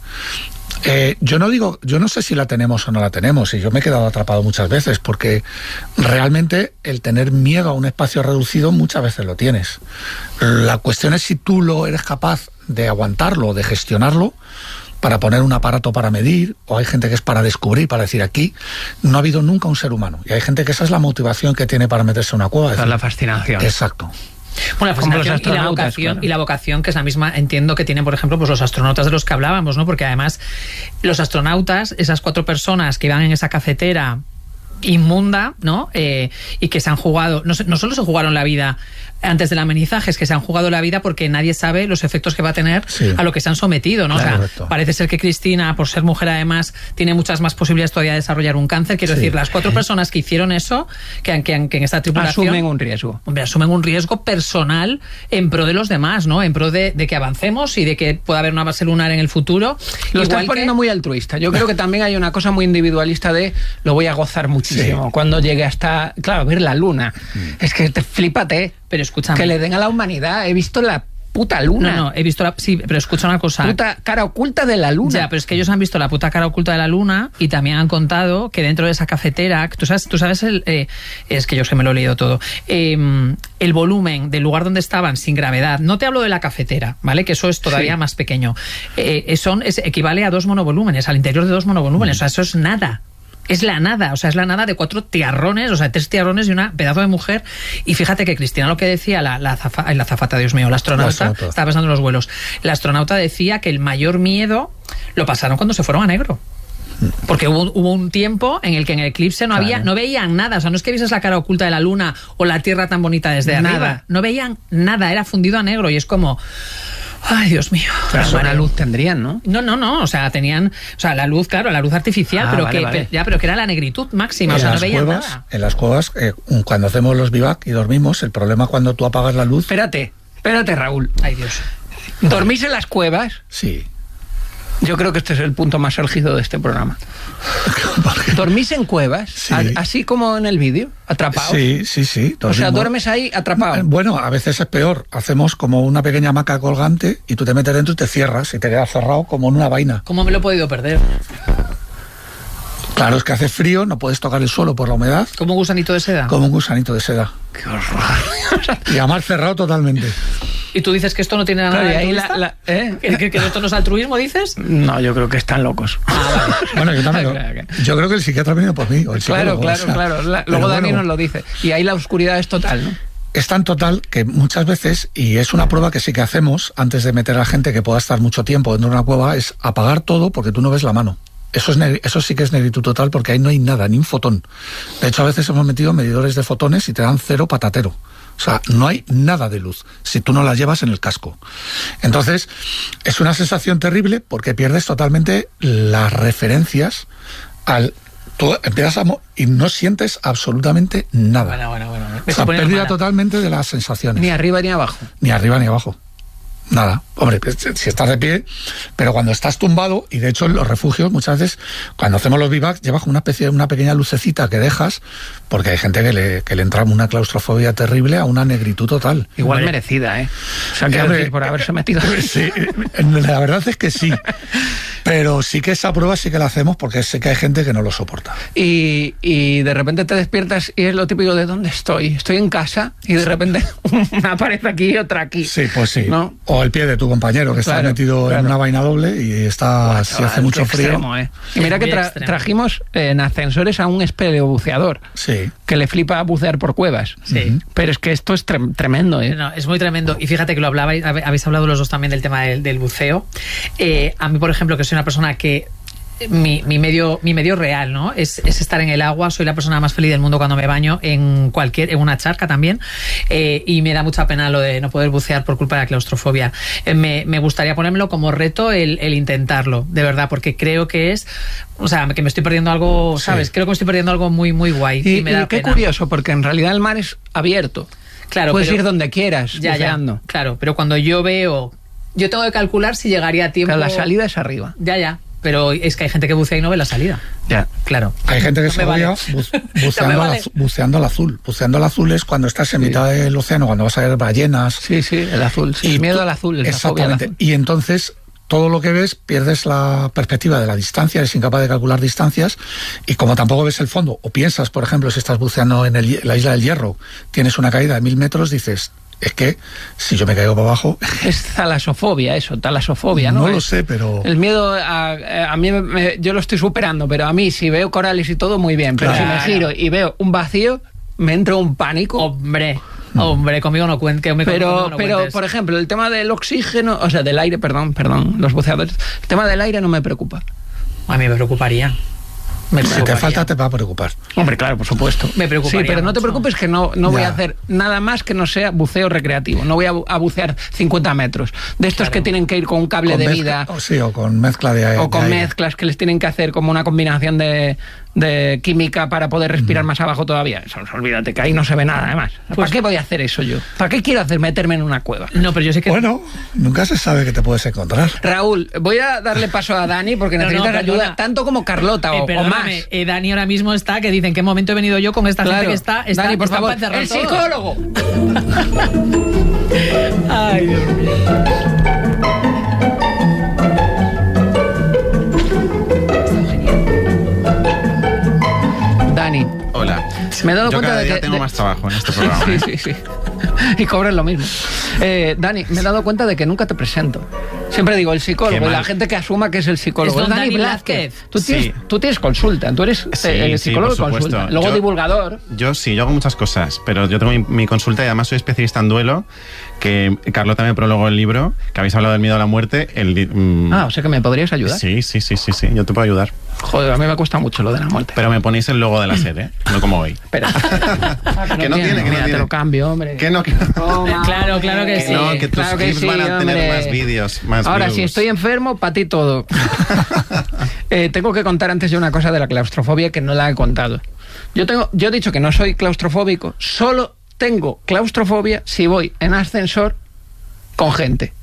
Yo no sé si la tenemos o no la tenemos, y yo me he quedado atrapado muchas veces, porque realmente el tener miedo a un espacio reducido muchas veces lo tienes. La cuestión es si tú lo eres capaz de aguantarlo, de gestionarlo, para poner un aparato para medir, o hay gente que es para descubrir, para decir, aquí no ha habido nunca un ser humano, y hay gente que esa es la motivación que tiene para meterse en una cueva. Esa es la fascinación. Exacto. Bueno, la fascinación y la vocación, que es la misma, entiendo que tienen, por ejemplo, pues los astronautas de los que hablábamos, ¿no? Porque además los astronautas, esas 4 personas que iban en esa cafetera inmunda, ¿no? Y que se han jugado, no solo se jugaron la vida antes del amenizaje, es que se han jugado la vida porque nadie sabe los efectos que va a tener a lo que se han sometido, ¿no? Claro, o sea, parece ser que Cristina, por ser mujer además, tiene muchas más posibilidades todavía de desarrollar un cáncer. Quiero decir, las 4 personas que hicieron eso, que en esta tripulación... Asumen un riesgo. Hombre, asumen un riesgo personal en pro de los demás, ¿no? En pro de que avancemos y de que pueda haber una base lunar en el futuro. Lo estás poniendo muy altruista. Yo creo que también hay una cosa muy individualista de lo voy a gozar muchísimo cuando llegue hasta, claro, ver la luna. Es que flípate. Pero escúchame. Que le den a la humanidad. He visto la puta luna. No, he visto sí, pero escucha una cosa. Puta cara oculta de la luna. Ya, pero es que ellos han visto la puta cara oculta de la luna y también han contado que dentro de esa cafetera, tú sabes es que yo que me lo he leído todo, el volumen del lugar donde estaban sin gravedad, no te hablo de la cafetera, ¿vale? Que eso es todavía más pequeño. Equivale a 2 monovolúmenes, al interior de 2 monovolúmenes, o sea, eso es nada. Es la nada, o sea, es la nada de 4 tiarrones, o sea, 3 tiarrones y una pedazo de mujer. Y fíjate que Cristina lo que decía, la azafata, Dios mío, la astronauta, estaba pasando los vuelos. La astronauta decía que el mayor miedo lo pasaron cuando se fueron a negro. Porque hubo un tiempo en el que en el eclipse no veían nada, o sea, no es que vieses la cara oculta de la luna o la Tierra tan bonita desde arriba, no veían nada, era fundido a negro y es como... Ay, Dios mío. Pero buena luz tendrían, ¿no? No, o sea, tenían, o sea, la luz, claro, la luz artificial, pero que era la negritud máxima, o sea, no veían nada. En las cuevas, cuando hacemos los bivac y dormimos, el problema cuando tú apagas la luz... Espérate, Raúl. Ay, Dios. ¿Dormís en las cuevas? Sí. Yo creo que este es el punto más álgido de este programa. ¿Dormís en cuevas? Sí. Así como en el vídeo, atrapados. Sí. Dormimos. O sea, duermes ahí atrapado. Bueno, a veces es peor. Hacemos como una pequeña hamaca colgante y tú te metes dentro y te cierras y te quedas cerrado como en una vaina. ¿Cómo me lo he podido perder? Claro, es que hace frío, no puedes tocar el suelo por la humedad. ¿Como un gusanito de seda? Como un gusanito de seda. ¡Qué horror! Y además cerrado totalmente. ¿Y tú dices que esto no tiene nada de altruista? ¿Que esto no es altruismo, dices? No, yo creo que están locos. Vale. Bueno, yo también. Yo creo que el psiquiatra ha venido por mí. Claro. Luego Dani nos lo dice. Y ahí la oscuridad es total, ¿no? Es tan total que muchas veces, y es una prueba que sí que hacemos antes de meter a gente que pueda estar mucho tiempo dentro de una cueva, es apagar todo porque tú no ves la mano. Eso sí que es negritud total porque ahí no hay nada, ni un fotón. De hecho, a veces hemos metido medidores de fotones y te dan 0 patatero. O sea, no hay nada de luz si tú no la llevas en el casco. Entonces, es una sensación terrible porque pierdes totalmente las referencias tú empiezas y no sientes absolutamente nada. Bueno. O sea, pérdida totalmente de las sensaciones. Ni arriba ni abajo. Ni arriba ni abajo. Nada, hombre, si estás de pie, pero cuando estás tumbado, y de hecho en los refugios muchas veces, cuando hacemos los bivacs, llevas una pequeña lucecita que dejas, porque hay gente que le entra una claustrofobia terrible a una negritud total. Igual merecida, ¿eh? O sea, quiero decir, por haberse metido. Sí, la verdad es que sí. Pero sí que esa prueba sí que la hacemos porque sé que hay gente que no lo soporta. Y de repente te despiertas y es lo típico de ¿dónde estoy? Estoy en casa y de repente una aparece aquí y otra aquí. Sí, pues sí. ¿No? O el pie de tu compañero que está metido en una vaina doble y está, si hace mucho frío. Extremo, ¿eh? Y mira que trajimos en ascensores a un espeleobuceador. Sí. Que le flipa bucear por cuevas. Sí. Pero es que esto es tremendo, ¿eh? No, es muy tremendo. Y fíjate que lo hablabais, habéis hablado los dos también del tema del buceo. A mí, por ejemplo, que soy una persona que mi medio real, ¿no? Es estar en el agua. Soy la persona más feliz del mundo cuando me baño en una charca también. Y me da mucha pena lo de no poder bucear por culpa de la claustrofobia. Me gustaría ponérmelo como reto el intentarlo, de verdad, porque creo que o sea, que me estoy perdiendo algo, ¿sabes? Sí. Creo que me estoy perdiendo algo muy, muy guay. Y me da qué pena. Curioso, porque en realidad el mar es abierto. Claro, puedes ir donde quieras, buceando. Claro, pero cuando yo tengo que calcular si llegaría a tiempo. Pero la salida es arriba. Ya. Pero es que hay gente que bucea y no ve la salida. Ya. Claro. Hay gente que se odia buceando al azul. Buceando al azul es cuando estás en mitad del océano, cuando vas a ver ballenas. Sí, el azul. Sí, y miedo al azul. Exactamente. Azul. Y entonces todo lo que ves, pierdes la perspectiva de la distancia, eres incapaz de calcular distancias, y como tampoco ves el fondo, o piensas, por ejemplo, si estás buceando en la Isla del Hierro, tienes una caída de 1000 metros, dices, es que si yo me caigo para abajo... Es talasofobia eso, talasofobia, ¿no? No lo sé, pero... El miedo a mí, yo lo estoy superando, pero a mí si veo corales y todo, muy bien, pero claro. Si me giro y veo un vacío, me entra un pánico. Hombre, conmigo no cuentes. Pero, por ejemplo, el tema del oxígeno, o sea, del aire, perdón, los buceadores, el tema del aire no me preocupa. A mí me preocuparía. Si te falta, te va a preocupar. Hombre, claro, por supuesto. Me preocuparía. Sí, pero no te preocupes que no voy a hacer nada más que no sea buceo recreativo. No voy a bucear 50 metros. De estos que tienen que ir con un cable de vida. O con mezcla de aire. O con mezclas que les tienen que hacer como una combinación de química para poder respirar más abajo todavía. Eso, olvídate, que ahí no se ve nada, además. ¿Para qué voy a hacer eso yo? ¿Para qué quiero meterme en una cueva? No, pero yo sé que... Bueno, nunca se sabe que te puedes encontrar. Raúl, voy a darle paso a Dani porque necesitas ayuda, tanto como Carlota o más. Dani ahora mismo está, que dicen, ¿en qué momento he venido yo con esta gente que está Dani, por favor, el todo. Psicólogo. Ay, Dios mío. Dani. Hola. Me he dado cuenta de que tengo más trabajo en este programa. Sí. Y cobran lo mismo. Dani, me he dado cuenta de que nunca te presento. Siempre digo el psicólogo, y la gente que asuma que es el psicólogo. Es Dani Blázquez. Tú tienes consulta, tú eres el psicólogo de consulta. Luego divulgador. Yo hago muchas cosas, pero yo tengo mi consulta y además soy especialista en duelo, que Carlota me prologó el libro, que habéis hablado del miedo a la muerte. O sea que me podrías ayudar. Sí, yo te puedo ayudar. Joder, a mí me cuesta mucho lo de la muerte. Pero me ponéis el logo de la sede, no como hoy. Espera. que no tiene. Te lo cambio, hombre. Que no. Claro que sí. No, que tus clips van a tener más vídeos, más Ahora, views. Si estoy enfermo, para ti todo. Tengo que contar antes de una cosa de la claustrofobia que no la he contado. Yo he dicho que no soy claustrofóbico, solo tengo claustrofobia si voy en ascensor con gente.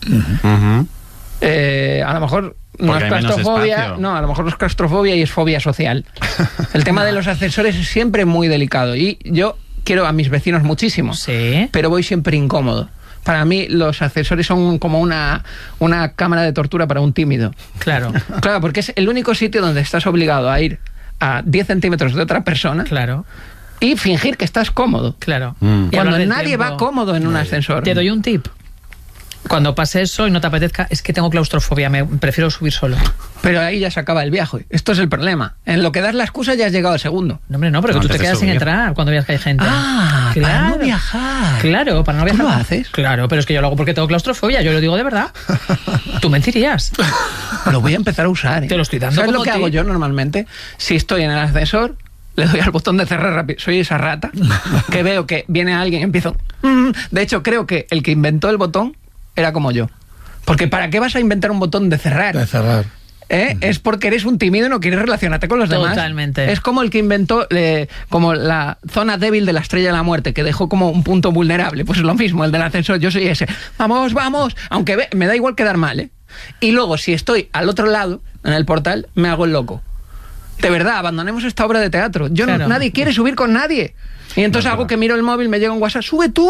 A lo mejor no es claustrofobia, a lo mejor no es claustrofobia y es fobia social. El tema de los ascensores es siempre muy delicado y yo quiero a mis vecinos muchísimo, pero voy siempre incómodo. Para mí los ascensores son como una cámara de tortura para un tímido. Claro, porque es el único sitio donde estás obligado a ir a 10 centímetros de otra persona. Claro. Y fingir que estás cómodo. Claro. Cuando nadie va cómodo en un ascensor. Te doy un tip. Cuando pase eso y no te apetezca, es que tengo claustrofobia, me prefiero subir solo. Pero ahí ya se acaba el viaje. Esto es el problema. En lo que das la excusa ya has llegado al segundo. No, hombre, no, pero que tú te quedas sin entrar cuando veas que hay gente. Para no viajar. Claro, para no viajar. ¿Tú lo haces? Claro, pero es que yo lo hago porque tengo claustrofobia, yo lo digo de verdad. Tú mentirías. Lo voy a empezar a usar. Te lo estoy dando. ¿Sabes lo que hago yo normalmente? Si estoy en el ascensor, le doy al botón de cerrar rápido. Soy esa rata que veo que viene alguien y empiezo... De hecho, creo que el que inventó el botón era como yo. Porque ¿para qué vas a inventar un botón de cerrar? De cerrar. Es porque eres un tímido y no quieres relacionarte con los demás. Totalmente. Es como el que inventó como la zona débil de la Estrella de la Muerte, que dejó como un punto vulnerable. Pues es lo mismo, el del ascensor. Yo soy ese. Vamos. Aunque me da igual quedar mal, Y luego, si estoy al otro lado, en el portal, me hago el loco. De verdad, abandonemos esta obra de teatro. Claro. Nadie quiere subir con nadie. Y entonces hago que miro el móvil, me llega un WhatsApp, sube tú,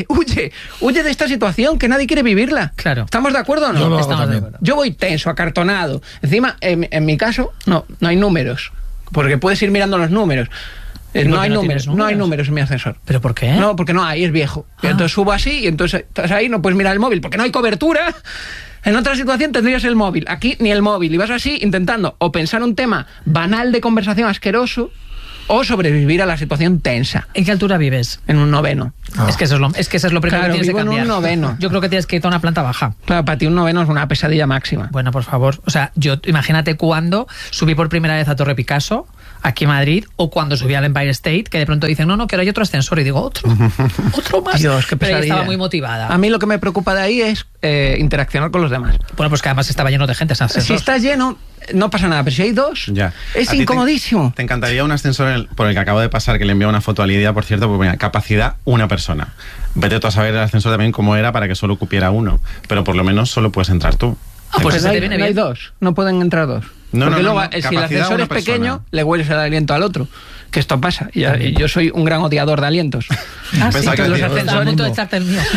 huye de esta situación, que nadie quiere vivirla. Claro. ¿Estamos de acuerdo o no? Yo lo hago Estamos de también. acuerdo. Yo voy tenso, acartonado. Encima, en mi caso, no hay números. Porque puedes ir mirando los números. ¿Y por No qué hay no números, tienes no hay números? números en mi ascensor. ¿Pero por qué? No, porque no hay, es viejo. Y entonces subo así y entonces estás ahí, no puedes mirar el móvil porque no hay cobertura. En otra situación tendrías el móvil. Aquí ni el móvil. Y vas así intentando o pensar un tema banal de conversación asqueroso o sobrevivir a la situación tensa. ¿En qué altura vives? En un noveno. Ah. Es que eso es lo primero Claro, que tienes que vivo en un cambiar. noveno. Yo creo que tienes que irte a una planta baja. Claro, para ti un noveno es una pesadilla máxima. Bueno, por favor. O sea, imagínate cuando subí por primera vez a Torre Picasso, aquí en Madrid, o cuando subí al Empire State, que de pronto dicen, no, que ahora hay otro ascensor. Y digo, otro más. Dios, qué Pero ella pesadilla. estaba muy motivada. A mí lo que me preocupa de ahí es interaccionar con los demás. Bueno, pues que además estaba lleno de gente ese Si ascensor. está lleno, no pasa nada, pero si hay dos, Ya. es ¿A ti incomodísimo. Te encantaría un ascensor por el que acabo de pasar, que le envié una foto a Lidia, por cierto, porque mira, capacidad una persona. Vete tú a saber el ascensor también cómo era para que solo cupiera uno, pero por lo menos solo puedes entrar tú. Pues Pero ese te viene no hay bien. dos, no pueden entrar dos. No, Porque no, luego, no, si el capacidad ascensor una es pequeño, persona. le hueles el aliento al otro. Que esto pasa. Y yo soy un gran odiador de alientos. Ah, Pensaba que que los decía, Estaba a ascensores... punto de echarte el mío.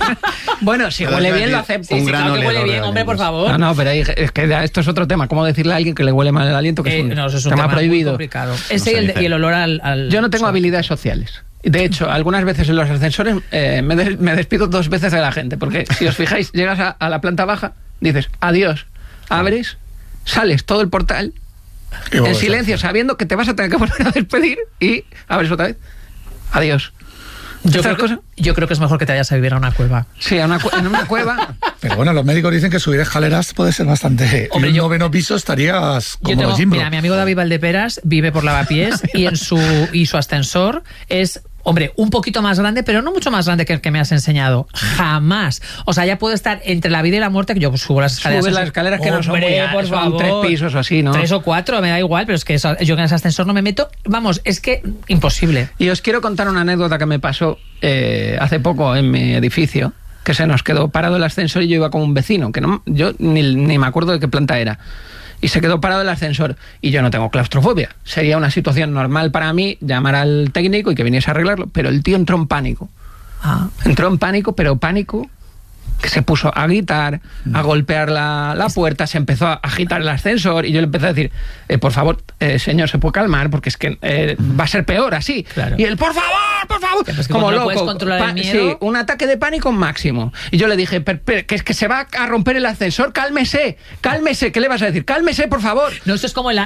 Bueno, si Pero huele es bien, lo decir, acepto. un Sí, gran claro que huele oledor bien, de hombre, por alientos. favor. No, pero es que esto es otro tema. ¿Cómo decirle a alguien que le huele mal el aliento? Que es un, No, eso es un tema muy prohibido. complicado. se Ese dice. y el olor al... Yo no tengo habilidades sociales. De hecho, algunas veces en los ascensores me despido 2 veces de la gente. Porque si os fijáis, llegas a la planta baja, dices adiós, abres, sales todo el portal Y en vuelves a silencio, sabiendo que te vas a tener que volver a despedir y abres otra vez. Adiós. Yo ¿Estas creo, cosas? yo creo que es mejor que te vayas a vivir a una cueva. Sí, en una cueva. Pero bueno, los médicos dicen que subir escaleras puede ser bastante... Hombre, en un yo- noveno piso estarías Yo como tengo, Jimbro. mira, mi amigo David Valdeperas vive por Lavapiés y su ascensor es, hombre, un poquito más grande, pero no mucho más grande que el que me has enseñado. Jamás. O sea, ya puedo estar entre la vida y la muerte, que yo subo las escaleras. Subes las escaleras que no son muy Hombre, por son favor. 3 pisos o así, ¿no? 3 o 4, me da igual, pero es que yo en ese ascensor no me meto. Vamos, es que imposible. Y os quiero contar una anécdota que me pasó hace poco en mi edificio, que se nos quedó parado el ascensor y yo iba con un vecino, que no, yo ni me acuerdo de qué planta era. Y se quedó parado el ascensor y yo no tengo claustrofobia. Sería una situación normal para mí llamar al técnico y que viniese a arreglarlo, pero el tío entró en pánico. Ah. Entró en pánico, pero pánico que se puso a gritar, a golpear la puerta, se empezó a agitar el ascensor y yo le empecé a decir, por favor, señor, ¿se puede calmar? Porque es que va a ser peor así. Claro. Y él, por favor, Ya, pues que como cuando no loco. puedes controlar el miedo. Sí, un ataque de pánico máximo. Y yo le dije, que es que se va a romper el ascensor, cálmese, ¿qué le vas a decir? Cálmese, por favor. No, eso es como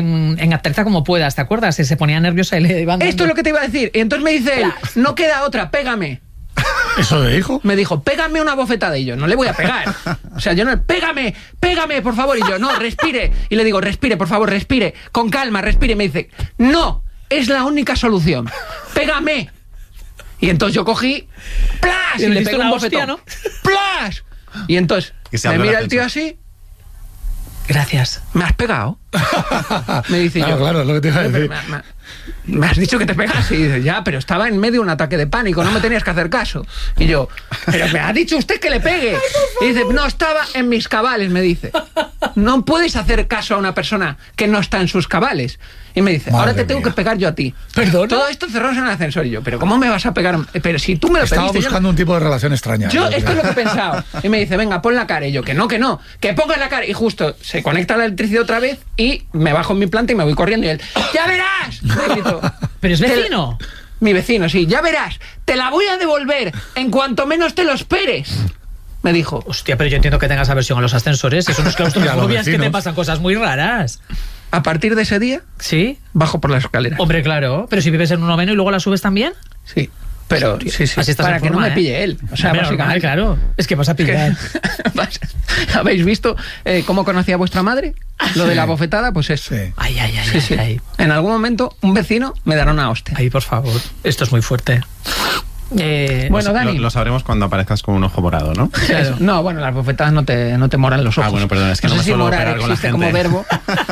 en Aterriza como puedas, ¿te acuerdas? Se ponía nerviosa y le iban Esto es lo que te iba a decir. Y entonces me dice él, no queda otra, pégame. ¿Eso le dijo? Me dijo, pégame una bofetada. Y yo, no le voy a pegar. O sea, yo no, pégame, por favor. Y yo, no, respire. Y le digo, respire, por favor, respire. Con calma, respire. Y me dice, no, es la única solución. Pégame. Y entonces yo cogí, ¡plas! Y Y le le diste pegué un una hostia, bofetón. ¡Plas! Y entonces Y se me abrió el mira el tío ascensor. así, Gracias. ¿me has pegado? Me dice yo. Claro, es lo que te iba a "Pero decir. me has dicho que te pegas y dice, ya, pero estaba en medio de un ataque de pánico, no me tenías que hacer caso. Y yo, pero me ha dicho usted que le pegue. Y dice, no, estaba en mis cabales, me dice. No puedes hacer caso a una persona que no está en sus cabales. Y me dice, ahora Madre te tengo mía. que pegar yo a ti. ¿Perdona? Todo esto cerrados en el ascensor. Y yo, pero ¿cómo me vas a pegar? Pero si tú me lo Estaba pediste. yo no- buscando un tipo de relación extraña. yo, esto es lo que he pensado. Y me dice, venga, pon la cara. Y yo, que no, que pongas la cara. Y justo se conecta la electricidad otra vez y me bajo en mi planta y me voy corriendo. Y él, ¡ya verás! Me gritó. ¿Pero es Te- vecino? Mi vecino, sí, ya verás. Te la voy a devolver en cuanto menos te lo esperes. Me dijo. Hostia, pero yo entiendo que tengas aversión a los ascensores. Eso no es Y a los claustrofobia, es que te vecinos. pasan cosas muy raras. A partir de ese día, ¿Sí? bajo por las escaleras. Hombre, claro. Pero si vives en un noveno y luego la subes también. Sí. Pero, sí, sí. Así estás para en que forma, no me ¿eh? pille él. O sea, Hombre, básicamente. normal, claro. Es que vas a pillar. ¿Habéis visto cómo conocía vuestra madre? Lo de la bofetada, pues eso. Sí. Ay, ay, ay, Sí, ay, sí. ay. En algún momento, un vecino me dará una hostia. Ay, por favor. Esto es muy fuerte. Bueno, Dani. Lo sabremos cuando aparezcas con un ojo morado, ¿no? Claro. No, bueno, las bofetadas no te moran los ojos. Ah, bueno, perdón, es que no sé me si suelo morar operar con la existe gente. como verbo.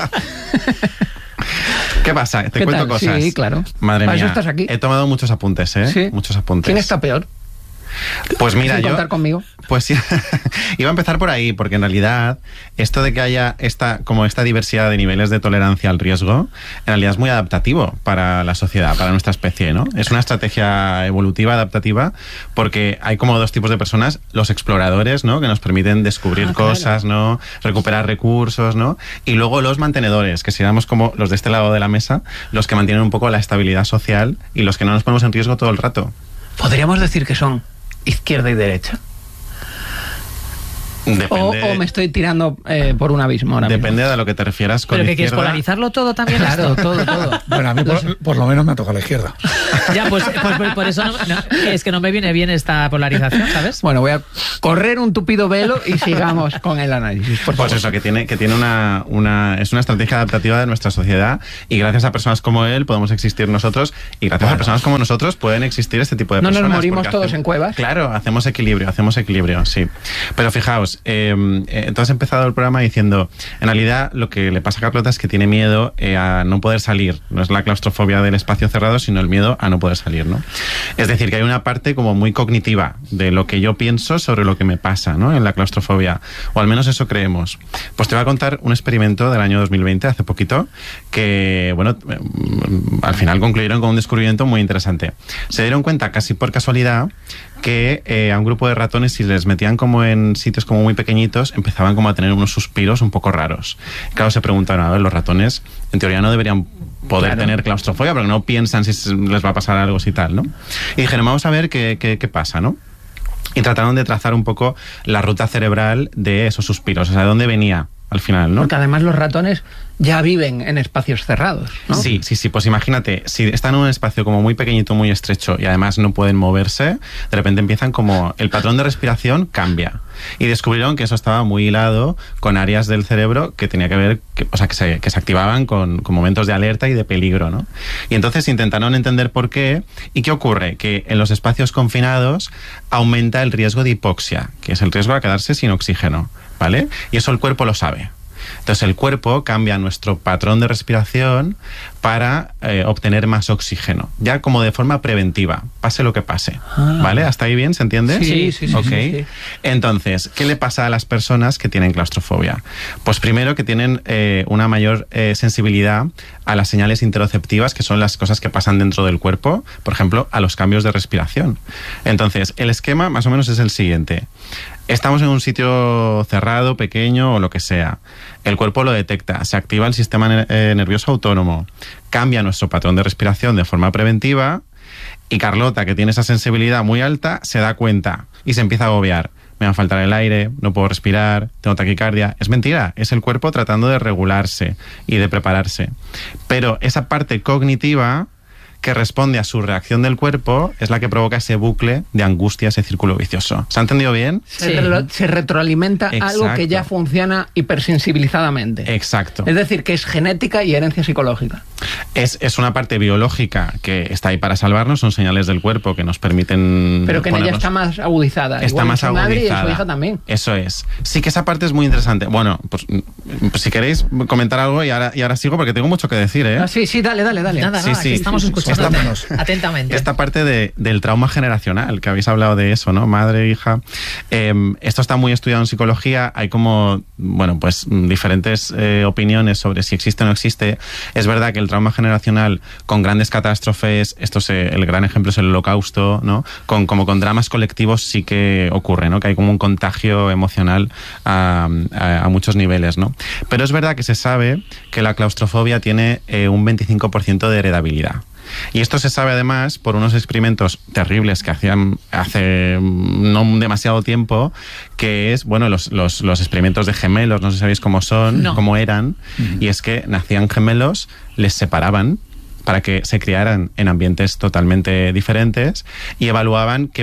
¿Qué pasa? Te ¿Qué cuento tal? cosas. Sí, claro. Madre Para mía. eso estás aquí. He tomado muchos apuntes, ¿eh? Sí. Muchos apuntes. ¿Quién está peor? Pues mira, ¿Sin contar conmigo? Pues sí, iba a empezar por ahí, porque en realidad esto de que haya esta diversidad de niveles de tolerancia al riesgo, en realidad es muy adaptativo para la sociedad, para nuestra especie, ¿no? Es una estrategia evolutiva, adaptativa, porque hay como dos tipos de personas: los exploradores, ¿no?, que nos permiten descubrir cosas, ¿no?, recuperar recursos, ¿no?, y luego los mantenedores, que seríamos como los de este lado de la mesa, los que mantienen un poco la estabilidad social y los que no nos ponemos en riesgo todo el rato. ¿Podríamos decir que son izquierda y derecha? Depende, o me estoy tirando por un abismo ahora depende de a lo que te refieras con ¿Pero que izquierda. quieres polarizarlo todo también? Claro, todo. Bueno, a mí por lo menos me ha tocado la izquierda. Ya, pues por eso es que no me viene bien esta polarización, ¿sabes? Bueno, voy a correr un tupido velo y sigamos con el análisis, por favor. Pues eso, que tiene es una estrategia adaptativa de nuestra sociedad, y gracias a personas como él podemos existir nosotros, y gracias a personas como nosotros pueden existir este tipo de No personas. nos morimos todos en cuevas. Claro, hacemos equilibrio, sí. Pero fijaos, entonces he empezado el programa diciendo, en realidad lo que le pasa a Carlota es que tiene miedo a no poder salir. No es la claustrofobia del espacio cerrado, sino el miedo a no poder salir, ¿no? Es decir, que hay una parte como muy cognitiva de lo que yo pienso sobre lo que me pasa, ¿no?, en la claustrofobia, o al menos eso creemos. Pues te voy a contar un experimento del año 2020, hace poquito, que, bueno, al final concluyeron con un descubrimiento muy interesante. Se dieron cuenta, casi por casualidad, que a un grupo de ratones, si les metían como en sitios como muy pequeñitos, empezaban como a tener unos suspiros un poco raros. Claro, se preguntaron, a ver, los ratones en teoría no deberían poder tener claustrofobia, porque no piensan si les va a pasar algo y tal, ¿no? Y dijeron, vamos a ver qué pasa, ¿no? Y trataron de trazar un poco la ruta cerebral de esos suspiros, o sea, de dónde venía al final, ¿no? Porque además los ratones ya viven en espacios cerrados, ¿no? Sí, pues imagínate, si están en un espacio como muy pequeñito, muy estrecho, y además no pueden moverse, de repente empiezan como, el patrón de respiración cambia. Y descubrieron que eso estaba muy hilado con áreas del cerebro que tenía que ver, que se activaban con momentos de alerta y de peligro, ¿no? Y entonces intentaron entender por qué. ¿Y qué ocurre? Que en los espacios confinados aumenta el riesgo de hipoxia, que es el riesgo a quedarse sin oxígeno, ¿vale? Y eso el cuerpo lo sabe. Entonces el cuerpo cambia nuestro patrón de respiración para obtener más oxígeno, ya como de forma preventiva, pase lo que pase. ¿Vale? ¿Hasta ahí bien? ¿Se entiende? Sí. Okay. Sí. Entonces, ¿qué le pasa a las personas que tienen claustrofobia? Pues primero que tienen una mayor sensibilidad a las señales interoceptivas, que son las cosas que pasan dentro del cuerpo, por ejemplo, a los cambios de respiración. Entonces, el esquema más o menos es el siguiente. Estamos en un sitio cerrado, pequeño o lo que sea. El cuerpo lo detecta, se activa el sistema nervioso autónomo, cambia nuestro patrón de respiración de forma preventiva, y Carlota, que tiene esa sensibilidad muy alta, se da cuenta y se empieza a agobiar. Me va a faltar el aire, no puedo respirar, tengo taquicardia. Es mentira, es el cuerpo tratando de regularse y de prepararse. Pero esa parte cognitiva que responde a su reacción del cuerpo es la que provoca ese bucle de angustia, ese círculo vicioso. ¿Se ha entendido bien? Se retroalimenta algo que ya funciona hipersensibilizadamente. Exacto. Es decir, que es genética y herencia psicológica. Es una parte biológica que está ahí para salvarnos, son señales del cuerpo que nos permiten... Pero que en ella está más agudizada. Está más agudizada. Madre y en su hija también. Eso es. Sí que esa parte es muy interesante. Bueno, pues si queréis comentar algo y ahora sigo porque tengo mucho que decir, ¿eh? Sí, dale. Nada, sí. Aquí estamos escuchando atentamente. Esta parte del trauma generacional, que habéis hablado de eso, ¿no? Madre, hija. Esto está muy estudiado en psicología. Hay como, bueno, pues diferentes opiniones sobre si existe o no existe. Es verdad que el trauma generacional con grandes catástrofes, el gran ejemplo es el Holocausto, ¿no? Como con dramas colectivos sí que ocurre, ¿no? Que hay como un contagio emocional a muchos niveles, ¿no? Pero es verdad que se sabe que la claustrofobia tiene un 25% de heredabilidad. Y esto se sabe además por unos experimentos terribles que hacían hace no demasiado tiempo, que es, bueno, los experimentos de gemelos, no sé si sabéis cómo son, cómo eran, y es que nacían gemelos, les separaban para que se criaran en ambientes totalmente diferentes y evaluaban en qué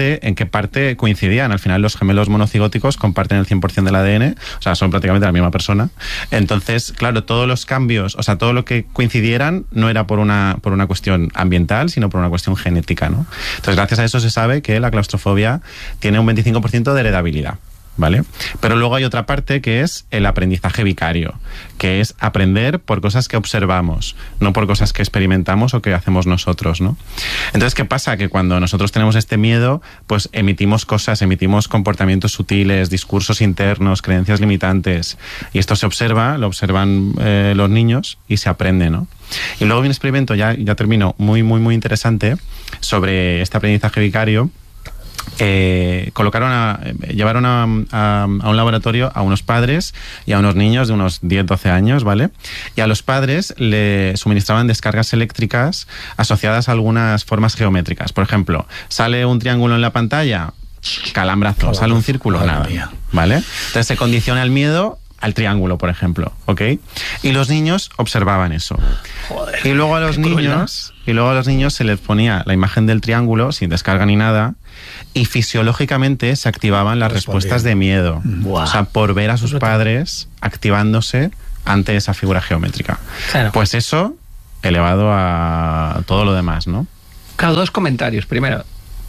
parte coincidían. Al final los gemelos monocigóticos comparten el 100% del ADN, o sea, son prácticamente la misma persona. Entonces, claro, todos los cambios, o sea, todo lo que coincidieran no era por una cuestión ambiental, sino por una cuestión genética, ¿no? Entonces, gracias a eso se sabe que la claustrofobia tiene un 25% de heredabilidad. ¿vale? Pero luego hay otra parte que es el aprendizaje vicario, que es aprender por cosas que observamos, no por cosas que experimentamos o que hacemos nosotros, ¿no? Entonces, ¿qué pasa? Que cuando nosotros tenemos este miedo, pues emitimos comportamientos sutiles, discursos internos, creencias limitantes, y esto se observa, lo observan los niños y se aprende, ¿no? Y luego hay un experimento, ya termino, muy, muy, muy interesante sobre este aprendizaje vicario. Llevaron a un laboratorio a unos padres y a unos niños de unos 10-12 años, ¿vale? Y a los padres le suministraban descargas eléctricas asociadas a algunas formas geométricas. Por ejemplo, sale un triángulo en la pantalla, calambrazo, sale un círculo, nada, ¿vale? Entonces se condiciona el miedo al triángulo, por ejemplo, ¿ok? Y los niños observaban eso. Joder, y luego a los niños se les ponía la imagen del triángulo sin descarga ni nada, y fisiológicamente se activaban las respuestas de miedo. Wow. O sea, por ver a sus padres activándose ante esa figura geométrica. Claro. Pues eso elevado a todo lo demás, ¿no? Claro, dos comentarios. Primero,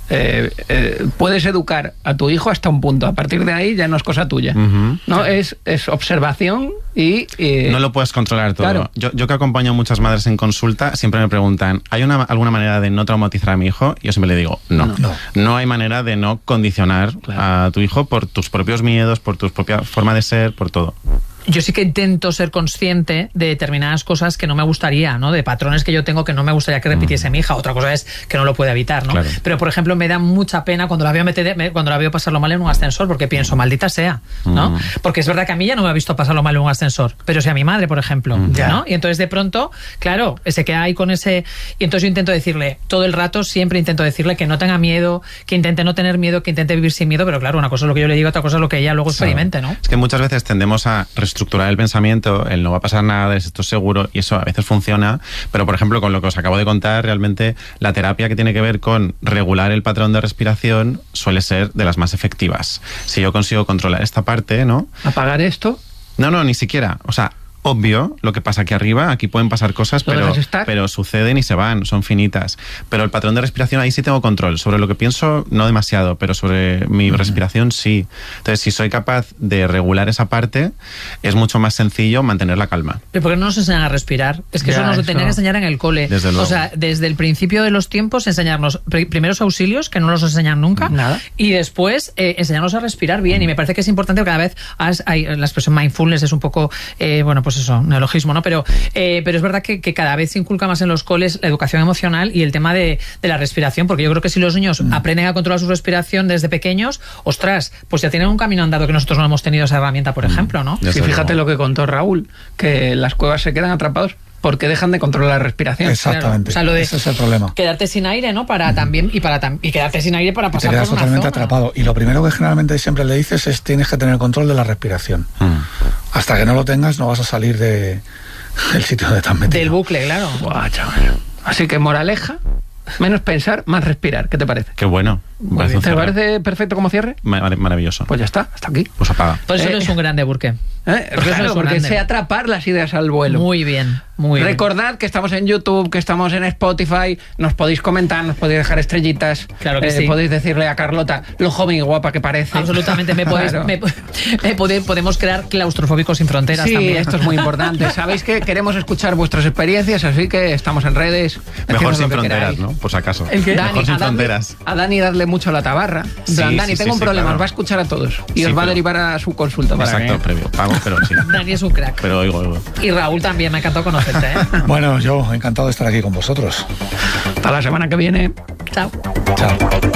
puedes educar a tu hijo hasta un punto. A partir de ahí ya no es cosa tuya. Uh-huh. ¿No? Es observación y... no lo puedes controlar todo. Claro. Yo que acompaño a muchas madres en consulta, siempre me preguntan, ¿hay alguna manera de no traumatizar a mi hijo? Y yo siempre le digo, no hay manera de no condicionar a tu hijo por tus propios miedos, por tu propia forma de ser, por todo. Yo sí que intento ser consciente de determinadas cosas que no me gustaría, ¿no? De patrones que yo tengo que no me gustaría que repitiese mi hija. Otra cosa es que no lo puede evitar, ¿no? Claro. Pero, por ejemplo, me da mucha pena cuando la veo pasarlo mal en un ascensor, porque pienso, maldita sea, ¿no? Porque es verdad que a mí ya no me ha visto pasarlo mal en un ascensor, pero sí a mi madre, por ejemplo, ¿no? Y entonces, de pronto, claro, se queda ahí con ese... Y entonces yo intento decirle, todo el rato siempre intento decirle que no tenga miedo, que intente no tener miedo, que intente vivir sin miedo, pero claro, una cosa es lo que yo le digo, otra cosa es lo que ella luego experimente, ¿no? Es que muchas veces tendemos a reestructurar el pensamiento, el no va a pasar nada, esto es seguro, y eso a veces funciona, pero por ejemplo con lo que os acabo de contar, realmente la terapia que tiene que ver con regular el patrón de respiración suele ser de las más efectivas. Si yo consigo controlar esta parte, ¿no? ¿Apagar esto? No, ni siquiera, o sea... Obvio, lo que pasa aquí arriba, aquí pueden pasar cosas, pero suceden y se van, son finitas. Pero el patrón de respiración, ahí sí tengo control. Sobre lo que pienso, no demasiado, pero sobre mi respiración sí. Entonces, si soy capaz de regular esa parte, es mucho más sencillo mantener la calma. ¿Pero por qué no nos enseñan a respirar? Es que eso nos lo tenían que enseñar en el cole. Desde luego. O sea, desde el principio de los tiempos, enseñarnos primeros auxilios, que no los enseñan nunca. Nada. Y después, enseñarnos a respirar bien. Y me parece que es importante, cada vez hay la expresión mindfulness es un poco, pues eso, neologismo, ¿no? Pero es verdad que cada vez se inculca más en los coles la educación emocional y el tema de la respiración, porque yo creo que si los niños aprenden a controlar su respiración desde pequeños, ostras, pues ya tienen un camino andado que nosotros no hemos tenido esa herramienta, por ejemplo, ¿no? Sí, fíjate lo que contó Raúl, que las cuevas se quedan atrapados porque dejan de controlar la respiración. Exactamente. Claro. O sea, lo de ese es el problema. Quedarte sin aire, ¿no? Y quedarte sin aire para pasar te quedas por una totalmente zona. atrapado. Y lo primero que generalmente siempre le dices es tienes que tener control de la respiración. Hasta que no lo tengas no vas a salir del sitio de tan metido. Del bucle, claro. Buah, chaval. Así que moraleja, menos pensar, más respirar. ¿Qué te parece? Qué bueno. ¿Te parece perfecto como cierre? Maravilloso. Pues ya está, hasta aquí. Pues apaga. Por eso es un grande Burke. Porque sé atrapar las ideas al vuelo. Muy bien, muy bien. Recordad que estamos en YouTube, que estamos en Spotify, nos podéis comentar, nos podéis dejar estrellitas. Claro que sí. Podéis decirle a Carlota lo joven y guapa que parece. Absolutamente, podemos crear claustrofóbicos sin fronteras sí, también. Esto es muy importante. Sabéis que queremos escuchar vuestras experiencias, así que estamos en redes. Mejor sin fronteras, ¿no? Por si acaso. Dani, sin fronteras. A Dani dadle mucho la tabarra. Dani, tengo un problema, os va a escuchar a todos y os va a derivar a su consulta. Exacto, previo pago, pero sí. Dani es un crack. Pero oigo. Y Raúl también, me ha encantado conocerte, ¿eh? Bueno, yo encantado de estar aquí con vosotros. Hasta la semana que viene. Chao. Chao.